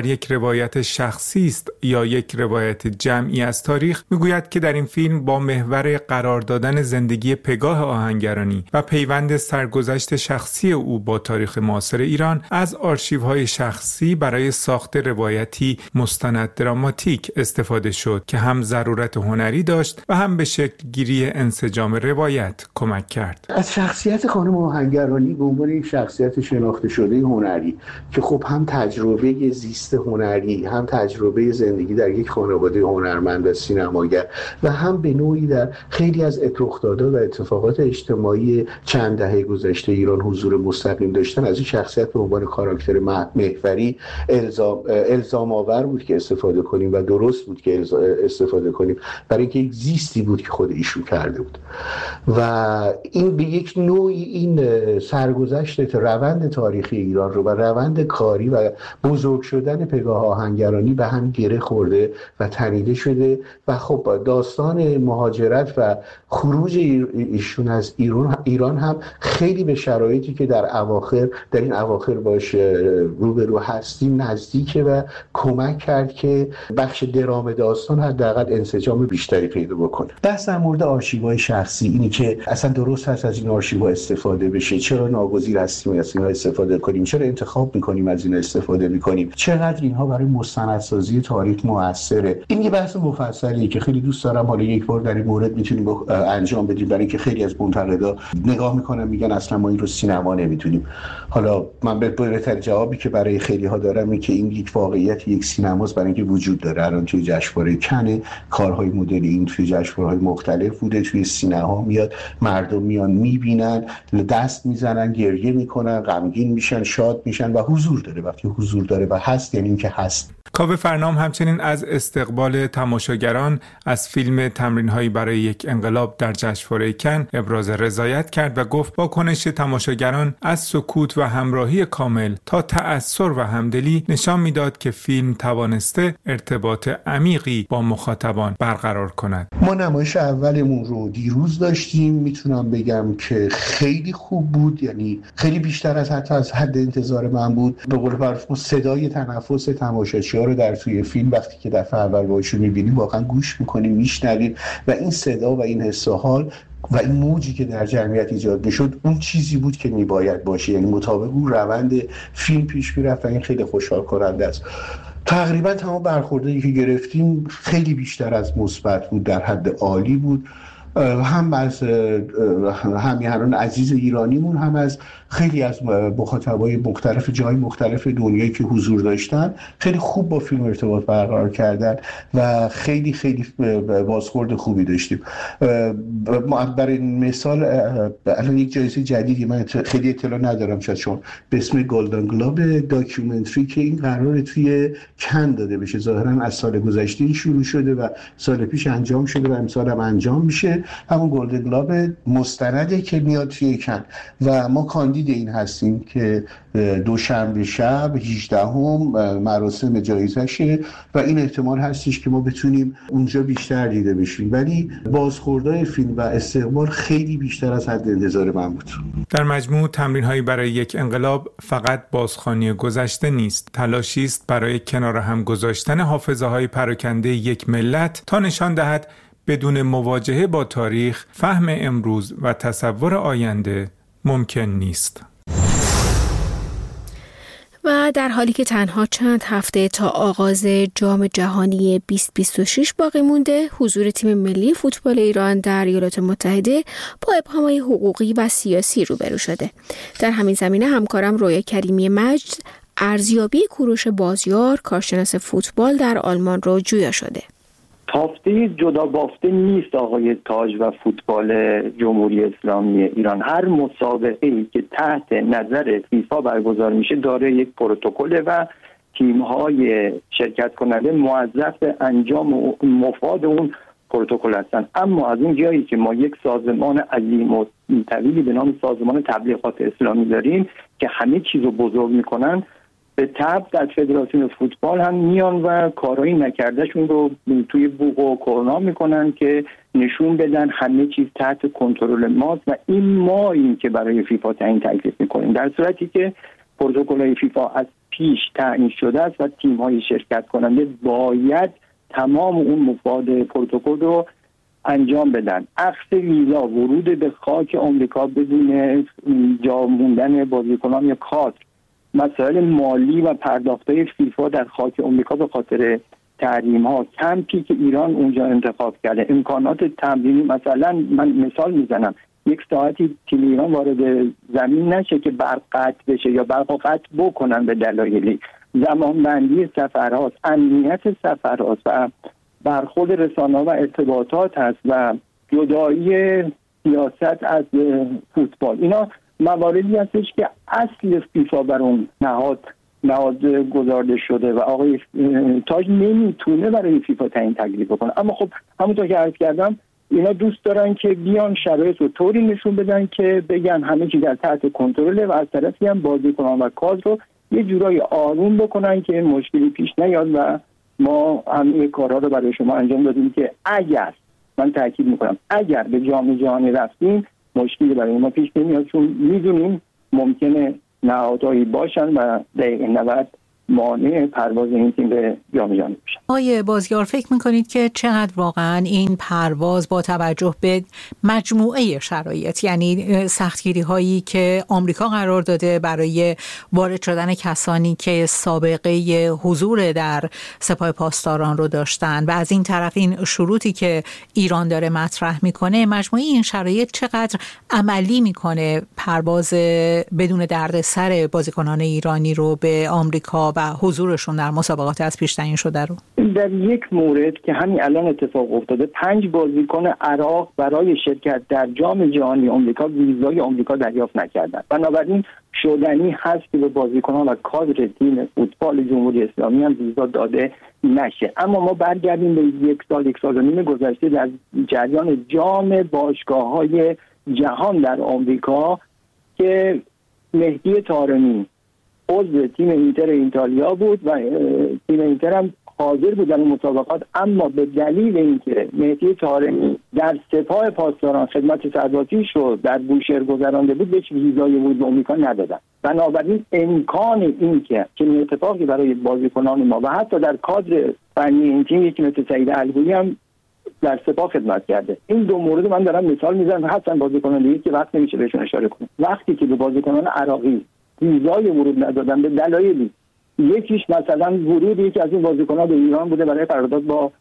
یک روایت شخصی است یا یک روایت جمعی از تاریخ، میگوید که در این فیلم با محور قرار دادن زندگی پگاه آهنگرانی و پیوند سرگذشت شخصی او با تاریخ معاصر ایران از آرشیوهای شخصی برای ساخت روایتی مستند دراماتیک استفاده شد که هم ضرورت هنری داشت و هم به شکل گیری انسجام روایت کمک کرد. از شخصیت خانم آهنگرانی به عنوان یک شخصیت شناخته شده هنری که خب هم تجربه زیست هنری، هم تجربه زندگی در یک خانواده هنرمند و سینماگر و هم به نوعی در خیلی از رخدادها و اتفاقات اجتماعی چند دهه گذشته ایران حضور مستقیم داشتن، از این شخصیت به عنوان کاراکتر محوری الزام الزام آور بود که استفاده کنیم و درست بود که استفاده کنیم، برای اینکه یک زیستی بود که خود ایشون کرده بود و این به یک نوعی این سرگذشت روند تاریخی ایران رو و روند کاری و بزرگ شدن پگاه آهنگرانی به هم گره خورده و تنیده شده و خب داستان مهاجرت و خروج ایشون از ایران ایران هم خیلی به شرایطی که در اواخر در این اواخر باش روبرو هستیم نزدیکه و کمک کرد که بخش درام داستان حداقل انسجام بیشتری پیدا بکنه. بحث در مورد آرشیوهای شخصی اینی که اصلا درست هست از این آرشیوها استفاده بشه، چرا ناگزیر هستیم از اینها استفاده کنیم، چرا انتخاب میکنیم از این استفاده میکنیم، چقدر اینها برای مستندسازی تاریخ موثره. این یه بحث مفصلیه که خیلی دوست دارم حالا یک بار در این مورد میتونیم انجام بدیم، برای اینکه خیلی از منتقدا نگاه میکنن میگن اصلا ما این رو سینما نمیتونیم. حالا من به بهترین جوابی که برای خیلی ها دارم این که این یک واقعیت یک سینماست، برای اینکه وجود داره. الان توی جشنواره کن کارهای مدل این توی جشنواره‌های مختلف بوده، توی سینما میاد، مردم میان میبینن، دست میزنن، گریه میکنن، غمگین میشن، شاد میشن و حضور داره. وقتی حضور داره و هست یعنی اینکه هست. کاوه فرنام همچنین از استقبال تماشاگران از فیلم تمرین‌هایی برای یک انقلاب در جشنواره کن ابراز رضایت کرد و گفت واکنش تماشاگران از سکوت و همراهی کامل تا تأثر و همدلی نشان میداد که فیلم توانسته ارتباط عمیقی با مخاطبان برقرار کند. ما نمایش اولمون رو دیروز داشتیم، میتونم بگم که خیلی خوب بود، یعنی خیلی بیشتر از حتی از حد انتظار من بود. به قول معروف صدای تنفس تماشاچی‌ها رو در توی فیلم وقتی که دفعه اول باهاش می‌بینیم واقعا گوش می‌کنیم، میشنویم و این صدا و این حس و حال و این موجی که در جمعیت ایجاد میشد اون چیزی بود که میباید باشه، یعنی مطابق اون روند فیلم پیش میرفت و این خیلی خوشحال کننده است. تقریبا تمام برخوردایی که گرفتیم خیلی بیشتر از مثبت بود، در حد عالی بود، هم از همیهنان عزیز ایرانیمون، هم از خیلی از مخاطبای مختلف جای مختلف دنیایی که حضور داشتن خیلی خوب با فیلم ارتباط برقرار کردن و خیلی خیلی بازخورد خوبی داشتیم. برای مثال الان یک جایزه جدیدی من خیلی اطلاع ندارم شاید چون به اسم گلدن گلوب داکیومنتری که این قراره توی کن داده بشه، ظاهرا از سال گذشته این شروع شده و سال پیش انجام شده و امسال هم انجام میشه. همون گلدن گلوب مستنده که میاد توی کن و ما کاندید این هستیم که دوشنبه شب هجدهم مراسم جایزشه و این احتمال هستش که ما بتونیم اونجا بیشتر دیده بشیم، ولی بازخوردهای فیلم و استقبال خیلی بیشتر از حد انتظار من بود. در مجموع تمرین‌هایی برای یک انقلاب فقط بازخوانی گذشته نیست، تلاشی است برای کنار هم گذاشتن حافظه‌های پراکنده یک ملت تا نشان دهد بدون مواجهه با تاریخ، فهم امروز و تصور آینده ممکن نیست. و در حالی که تنها چند هفته تا آغاز جام جهانی بیست بیست و شش باقی مونده، حضور تیم ملی فوتبال ایران در ایالات متحده با ابهام‌های حقوقی و سیاسی روبرو شده. در همین زمینه همکارم رویا کریمی مجد ارزیابی کوروش بازیار، کارشناس فوتبال در آلمان رو جویا شده. تافته جدا بافته نیست آقای تاج و فوتبال جمهوری اسلامی ایران. هر مسابقه‌ای که تحت نظر فیفا برگزار میشه داره یک پروتکل و تیم‌های شرکت کننده موظف انجام مفاد اون پروتکل هستن. اما از اون جایی که ما یک سازمان عظیم و طویلی به نام سازمان تبلیغات اسلامی داریم که همه چیز رو بزرگ میکنن، به تبع در فدراسیون فوتبال هم میان و کارایی نکردهشون رو توی بوق و کرونا میکنن که نشون بدن همه چیز تحت کنترل ماست و این ما این که برای فیفا تعیین تکلیف میکنیم، در صورتی که پروتکل‌های فیفا از پیش تعیین شده است و تیم‌های شرکت کننده باید تمام اون مفاد پروتکل رو انجام بدن. اخذ ویزا، ورود به خاک آمریکا بدون جا موندن بازیکنان یا کادر، مسائل مالی و پرداخت‌های فیفا در خاک آمریکا به خاطر تحریم‌ها، کمپی که ایران اونجا انتخاب کرده، امکانات تمرینی، مثلا من مثال میزنم یک ساعتی تیم ایران وارد زمین نشه که برق قطع بشه یا برق قطع بکنن به دلایلی، زمانبندی سفرهاست، امنیت سفرهاست و برخورد رسانه‌ها و ارتباطات هست و جدایی سیاست از فوتبال. اینا مواردی هستش که اصل فیفا بر اون نهاد نهاد گذارده شده و آقای تاج نمیتونه برای فیفا تعیین تکلیف بکنه. اما خب همونطور که عرض کردم اینا دوست دارن که بیان شرایط رو طوری نشون بدن که بگن همه چیز در تحت کنترله و از طرفی هم بازیکنان و کادر رو یه جورایی آروم بکنن که مشکلی پیش نیاد و ما همه کارها رو برای شما انجام دادیم که اگر، من تاکید میکنم، اگر به جام جهانی رفتیم مشکلی برای ما پیش نمیاد، چون میدونیم ممکنه نهادهایی باشن و دقیقه نود مانع پرواز این تیم به جام جهانی بشن. آقای بازیار فکر میکنید که چقدر واقعا این پرواز با توجه به مجموعه شرایط، یعنی سختگیری هایی که آمریکا قرار داده برای وارد شدن کسانی که سابقه حضور در سپاه پاسداران رو داشتن و از این طرف این شروطی که ایران داره مطرح میکنه، مجموعه این شرایط چقدر عملی میکنه پرواز بدون دردسر بازیکنان ایرانی رو به آمریکا و حضورشون در مسابقات از پیش تعیین شده رو؟ در یک مورد که همین الان اتفاق افتاده، پنج بازیکن عراق برای شرکت در جام جهانی آمریکا ویزای آمریکا دریافت نکردند. بنابراین شدنی هست که به بازیکنان و کادر تیم فوتبال جمهوری اسلامی هم ویزا داده نشه. اما ما برگردیم به یک سال یک سال و نیم گذشته در جریان جام باشگاه‌های جهان در آمریکا که مهدی طارمی عضو تیم اینتر ایتالیا بود و تیم اینتر هم حاضر بود در مسابقات، اما به دلیل اینکه مهدی طارمی در سپاه پاسداران خدمت سربازی شد در بوشهر گذرانده بود، بهش ویزای ورود به آمریکا ندادن. بنابراین امکان این که چنین اتفاقی برای بازیکنان ما و حتی در کادر فنی این تیم یکی مثل سعید الگویی هم در سپاه خدمت کرده، این دو مورد من دارم مثال میزنم، حتی بازیکنان دیگه که وقت نمیشه بهشون اشاره کنم. وقتی که به بازیکنان عراقی ویزای ورود ندادن به دلایلی، یکیش مثلا ورود یکی از این بازیکن‌ها به ایران بوده برای قرارداد با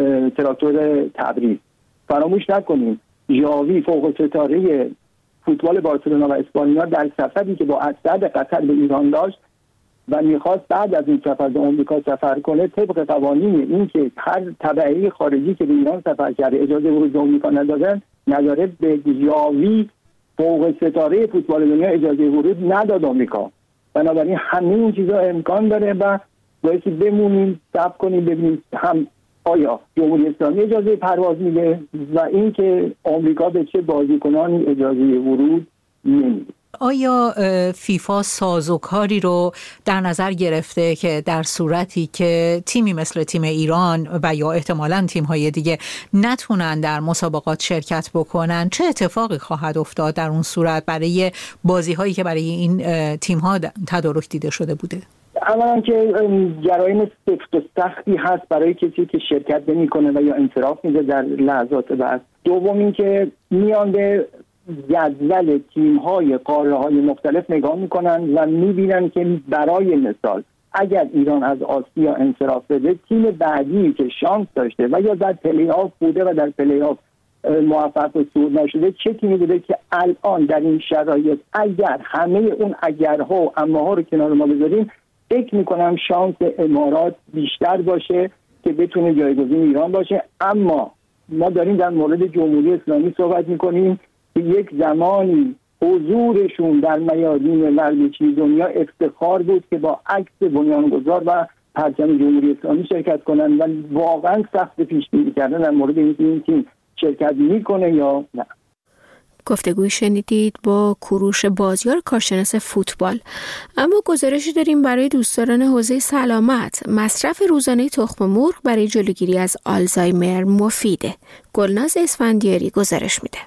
تراکتور تبریز. فراموش نکنیم ژاوی فوق ستاره فوتبال بارسلونا و اسپانیا در سفری که با اسد قطر به ایران داشت و میخواست بعد از این سفر به آمریکا سفر کنه، طبق قوانین این که هر تبعی خارجی که به ایران سفر کرده اجازه ورود به آمریکا ندادن نداره، به ژاوی فوق ستاره فوتبال دنیا اجازه ورود نداد آمریکا. بنابراین همه این چیزا امکان داره و بایستی بمونیم صبر کنیم ببینیم هم آیا جمهوری اسلامی اجازه پرواز میده و اینکه آمریکا به چه بازیکنانی اجازه ورود نمیده. آیا فیفا سازوکاری رو در نظر گرفته که در صورتی که تیمی مثل تیم ایران و یا احتمالاً تیم‌های دیگه نتونن در مسابقات شرکت بکنن، چه اتفاقی خواهد افتاد در اون صورت برای بازی‌هایی که برای این تیم‌ها تدارک دیده شده بوده؟ اولا که جرایم سفت و سختی هست برای کسی که شرکت نمی‌کنه و یا انصراف میده در لحظات بعد. دوم این که میان به جدول تیم‌های قاره‌های مختلف نگاه می‌کنن و می‌بینن که برای مثال اگر ایران از آسیا انصراف بده، تیم بعدی که شانس داشته و یا در پلی آف بوده و در پلی آف موفق به صعود نشده چه تیمی بوده که الان در این شرایط اگر همه اون اگرها و اماها رو کنار ما بذاریم، فکر می‌کنم شانس امارات بیشتر باشه که بتونه جایگزین ایران باشه. اما ما داریم در مورد جمهوری اسلامی صحبت می‌کنیم که یک زمانی حضورشون در میادین ورزشی دنیا افتخار بود که با عکس بنیانگذار و پرچم جمهوری اسلامی شرکت کنن و واقعا سخت پیش‌بینی کردن در مورد اینکه این تیم شرکت میکنه یا نه. گفتگوی شنیدید با کوروش بازیار، کارشناس فوتبال. اما گزارشی داریم برای دوستداران حوزه سلامت. مصرف روزانه تخم مرغ برای جلوگیری از آلزایمر مفیده. گلناز اسفندیاری گزارش میده.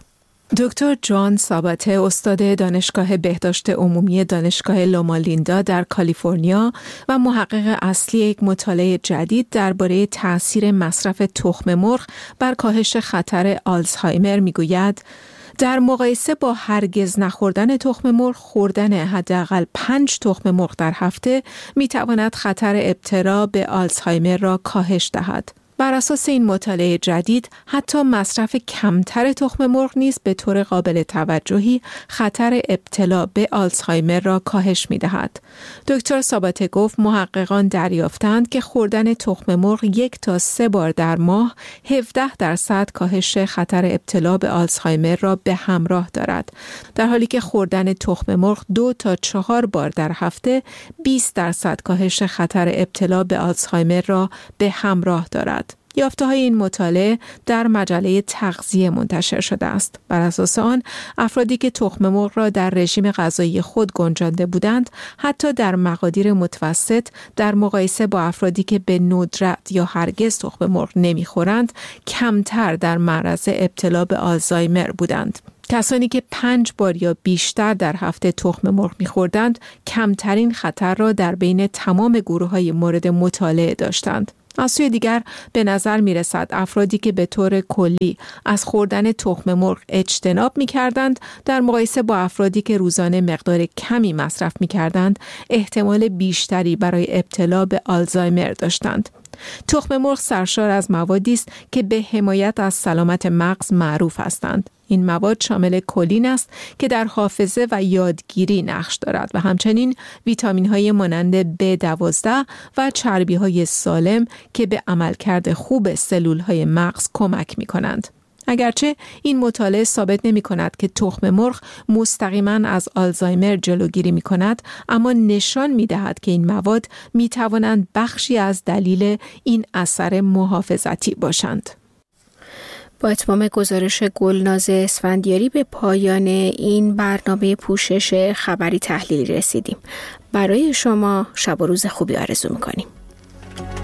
دکتر جان ساباته، استاد دانشگاه بهداشت عمومی دانشگاه لوما لیندا در کالیفرنیا و محقق اصلی یک مطالعه جدید درباره تأثیر مصرف تخم مرغ بر کاهش خطر آلزایمر میگوید در مقایسه با هرگز نخوردن تخم مرغ، خوردن حداقل پنج تخم مرغ در هفته میتواند خطر ابتلا به آلزایمر را کاهش دهد. بر اساس این مطالعه جدید، حتی مصرف کمتر تخم مرغ نیز به طور قابل توجهی خطر ابتلا به آلزایمر را کاهش می‌دهد. دکتر ساباته گفت محققان دریافتند که خوردن تخم مرغ یک تا سه بار در ماه هفده درصد کاهش خطر ابتلا به آلزایمر را به همراه دارد، در حالی که خوردن تخم مرغ دو تا چهار بار در هفته بیست درصد کاهش خطر ابتلا به آلزایمر را به همراه دارد. یافته‌های این مطالعه در مجله تغذیه منتشر شده است. بر اساس آن، افرادی که تخم مرغ را در رژیم غذایی خود گنجانده بودند، حتی در مقادیر متوسط در مقایسه با افرادی که به ندرت یا هرگز تخم مرغ نمی‌خورند، کمتر در معرض ابتلا به آلزایمر بودند. کسانی که پنج بار یا بیشتر در هفته تخم مرغ می‌خوردند، کمترین خطر را در بین تمام گروه‌های مورد مطالعه داشتند. از سوی دیگر به نظر می رسد افرادی که به طور کلی از خوردن تخم مرغ اجتناب می کردند در مقایسه با افرادی که روزانه مقدار کمی مصرف می کردند احتمال بیشتری برای ابتلا به آلزایمر داشتند. تخم مرغ سرشار از موادی است که به حمایت از سلامت مغز معروف هستند. این مواد شامل کلین است که در حافظه و یادگیری نقش دارد و همچنین ویتامین‌های مانند بی دوازده و چربی‌های سالم که به عملکرد خوب سلول‌های مغز کمک می‌کنند. اگرچه این مطالعه ثابت نمی‌کند که تخم مرغ مستقیماً از آلزایمر جلوگیری می‌کند، اما نشان می‌دهد که این مواد می‌توانند بخشی از دلیل این اثر محافظتی باشند. با اتمام گزارش گلناز اسفندیاری به پایان این برنامه پوشش خبری تحلیلی رسیدیم. برای شما شب و روز خوبی آرزو می‌کنیم.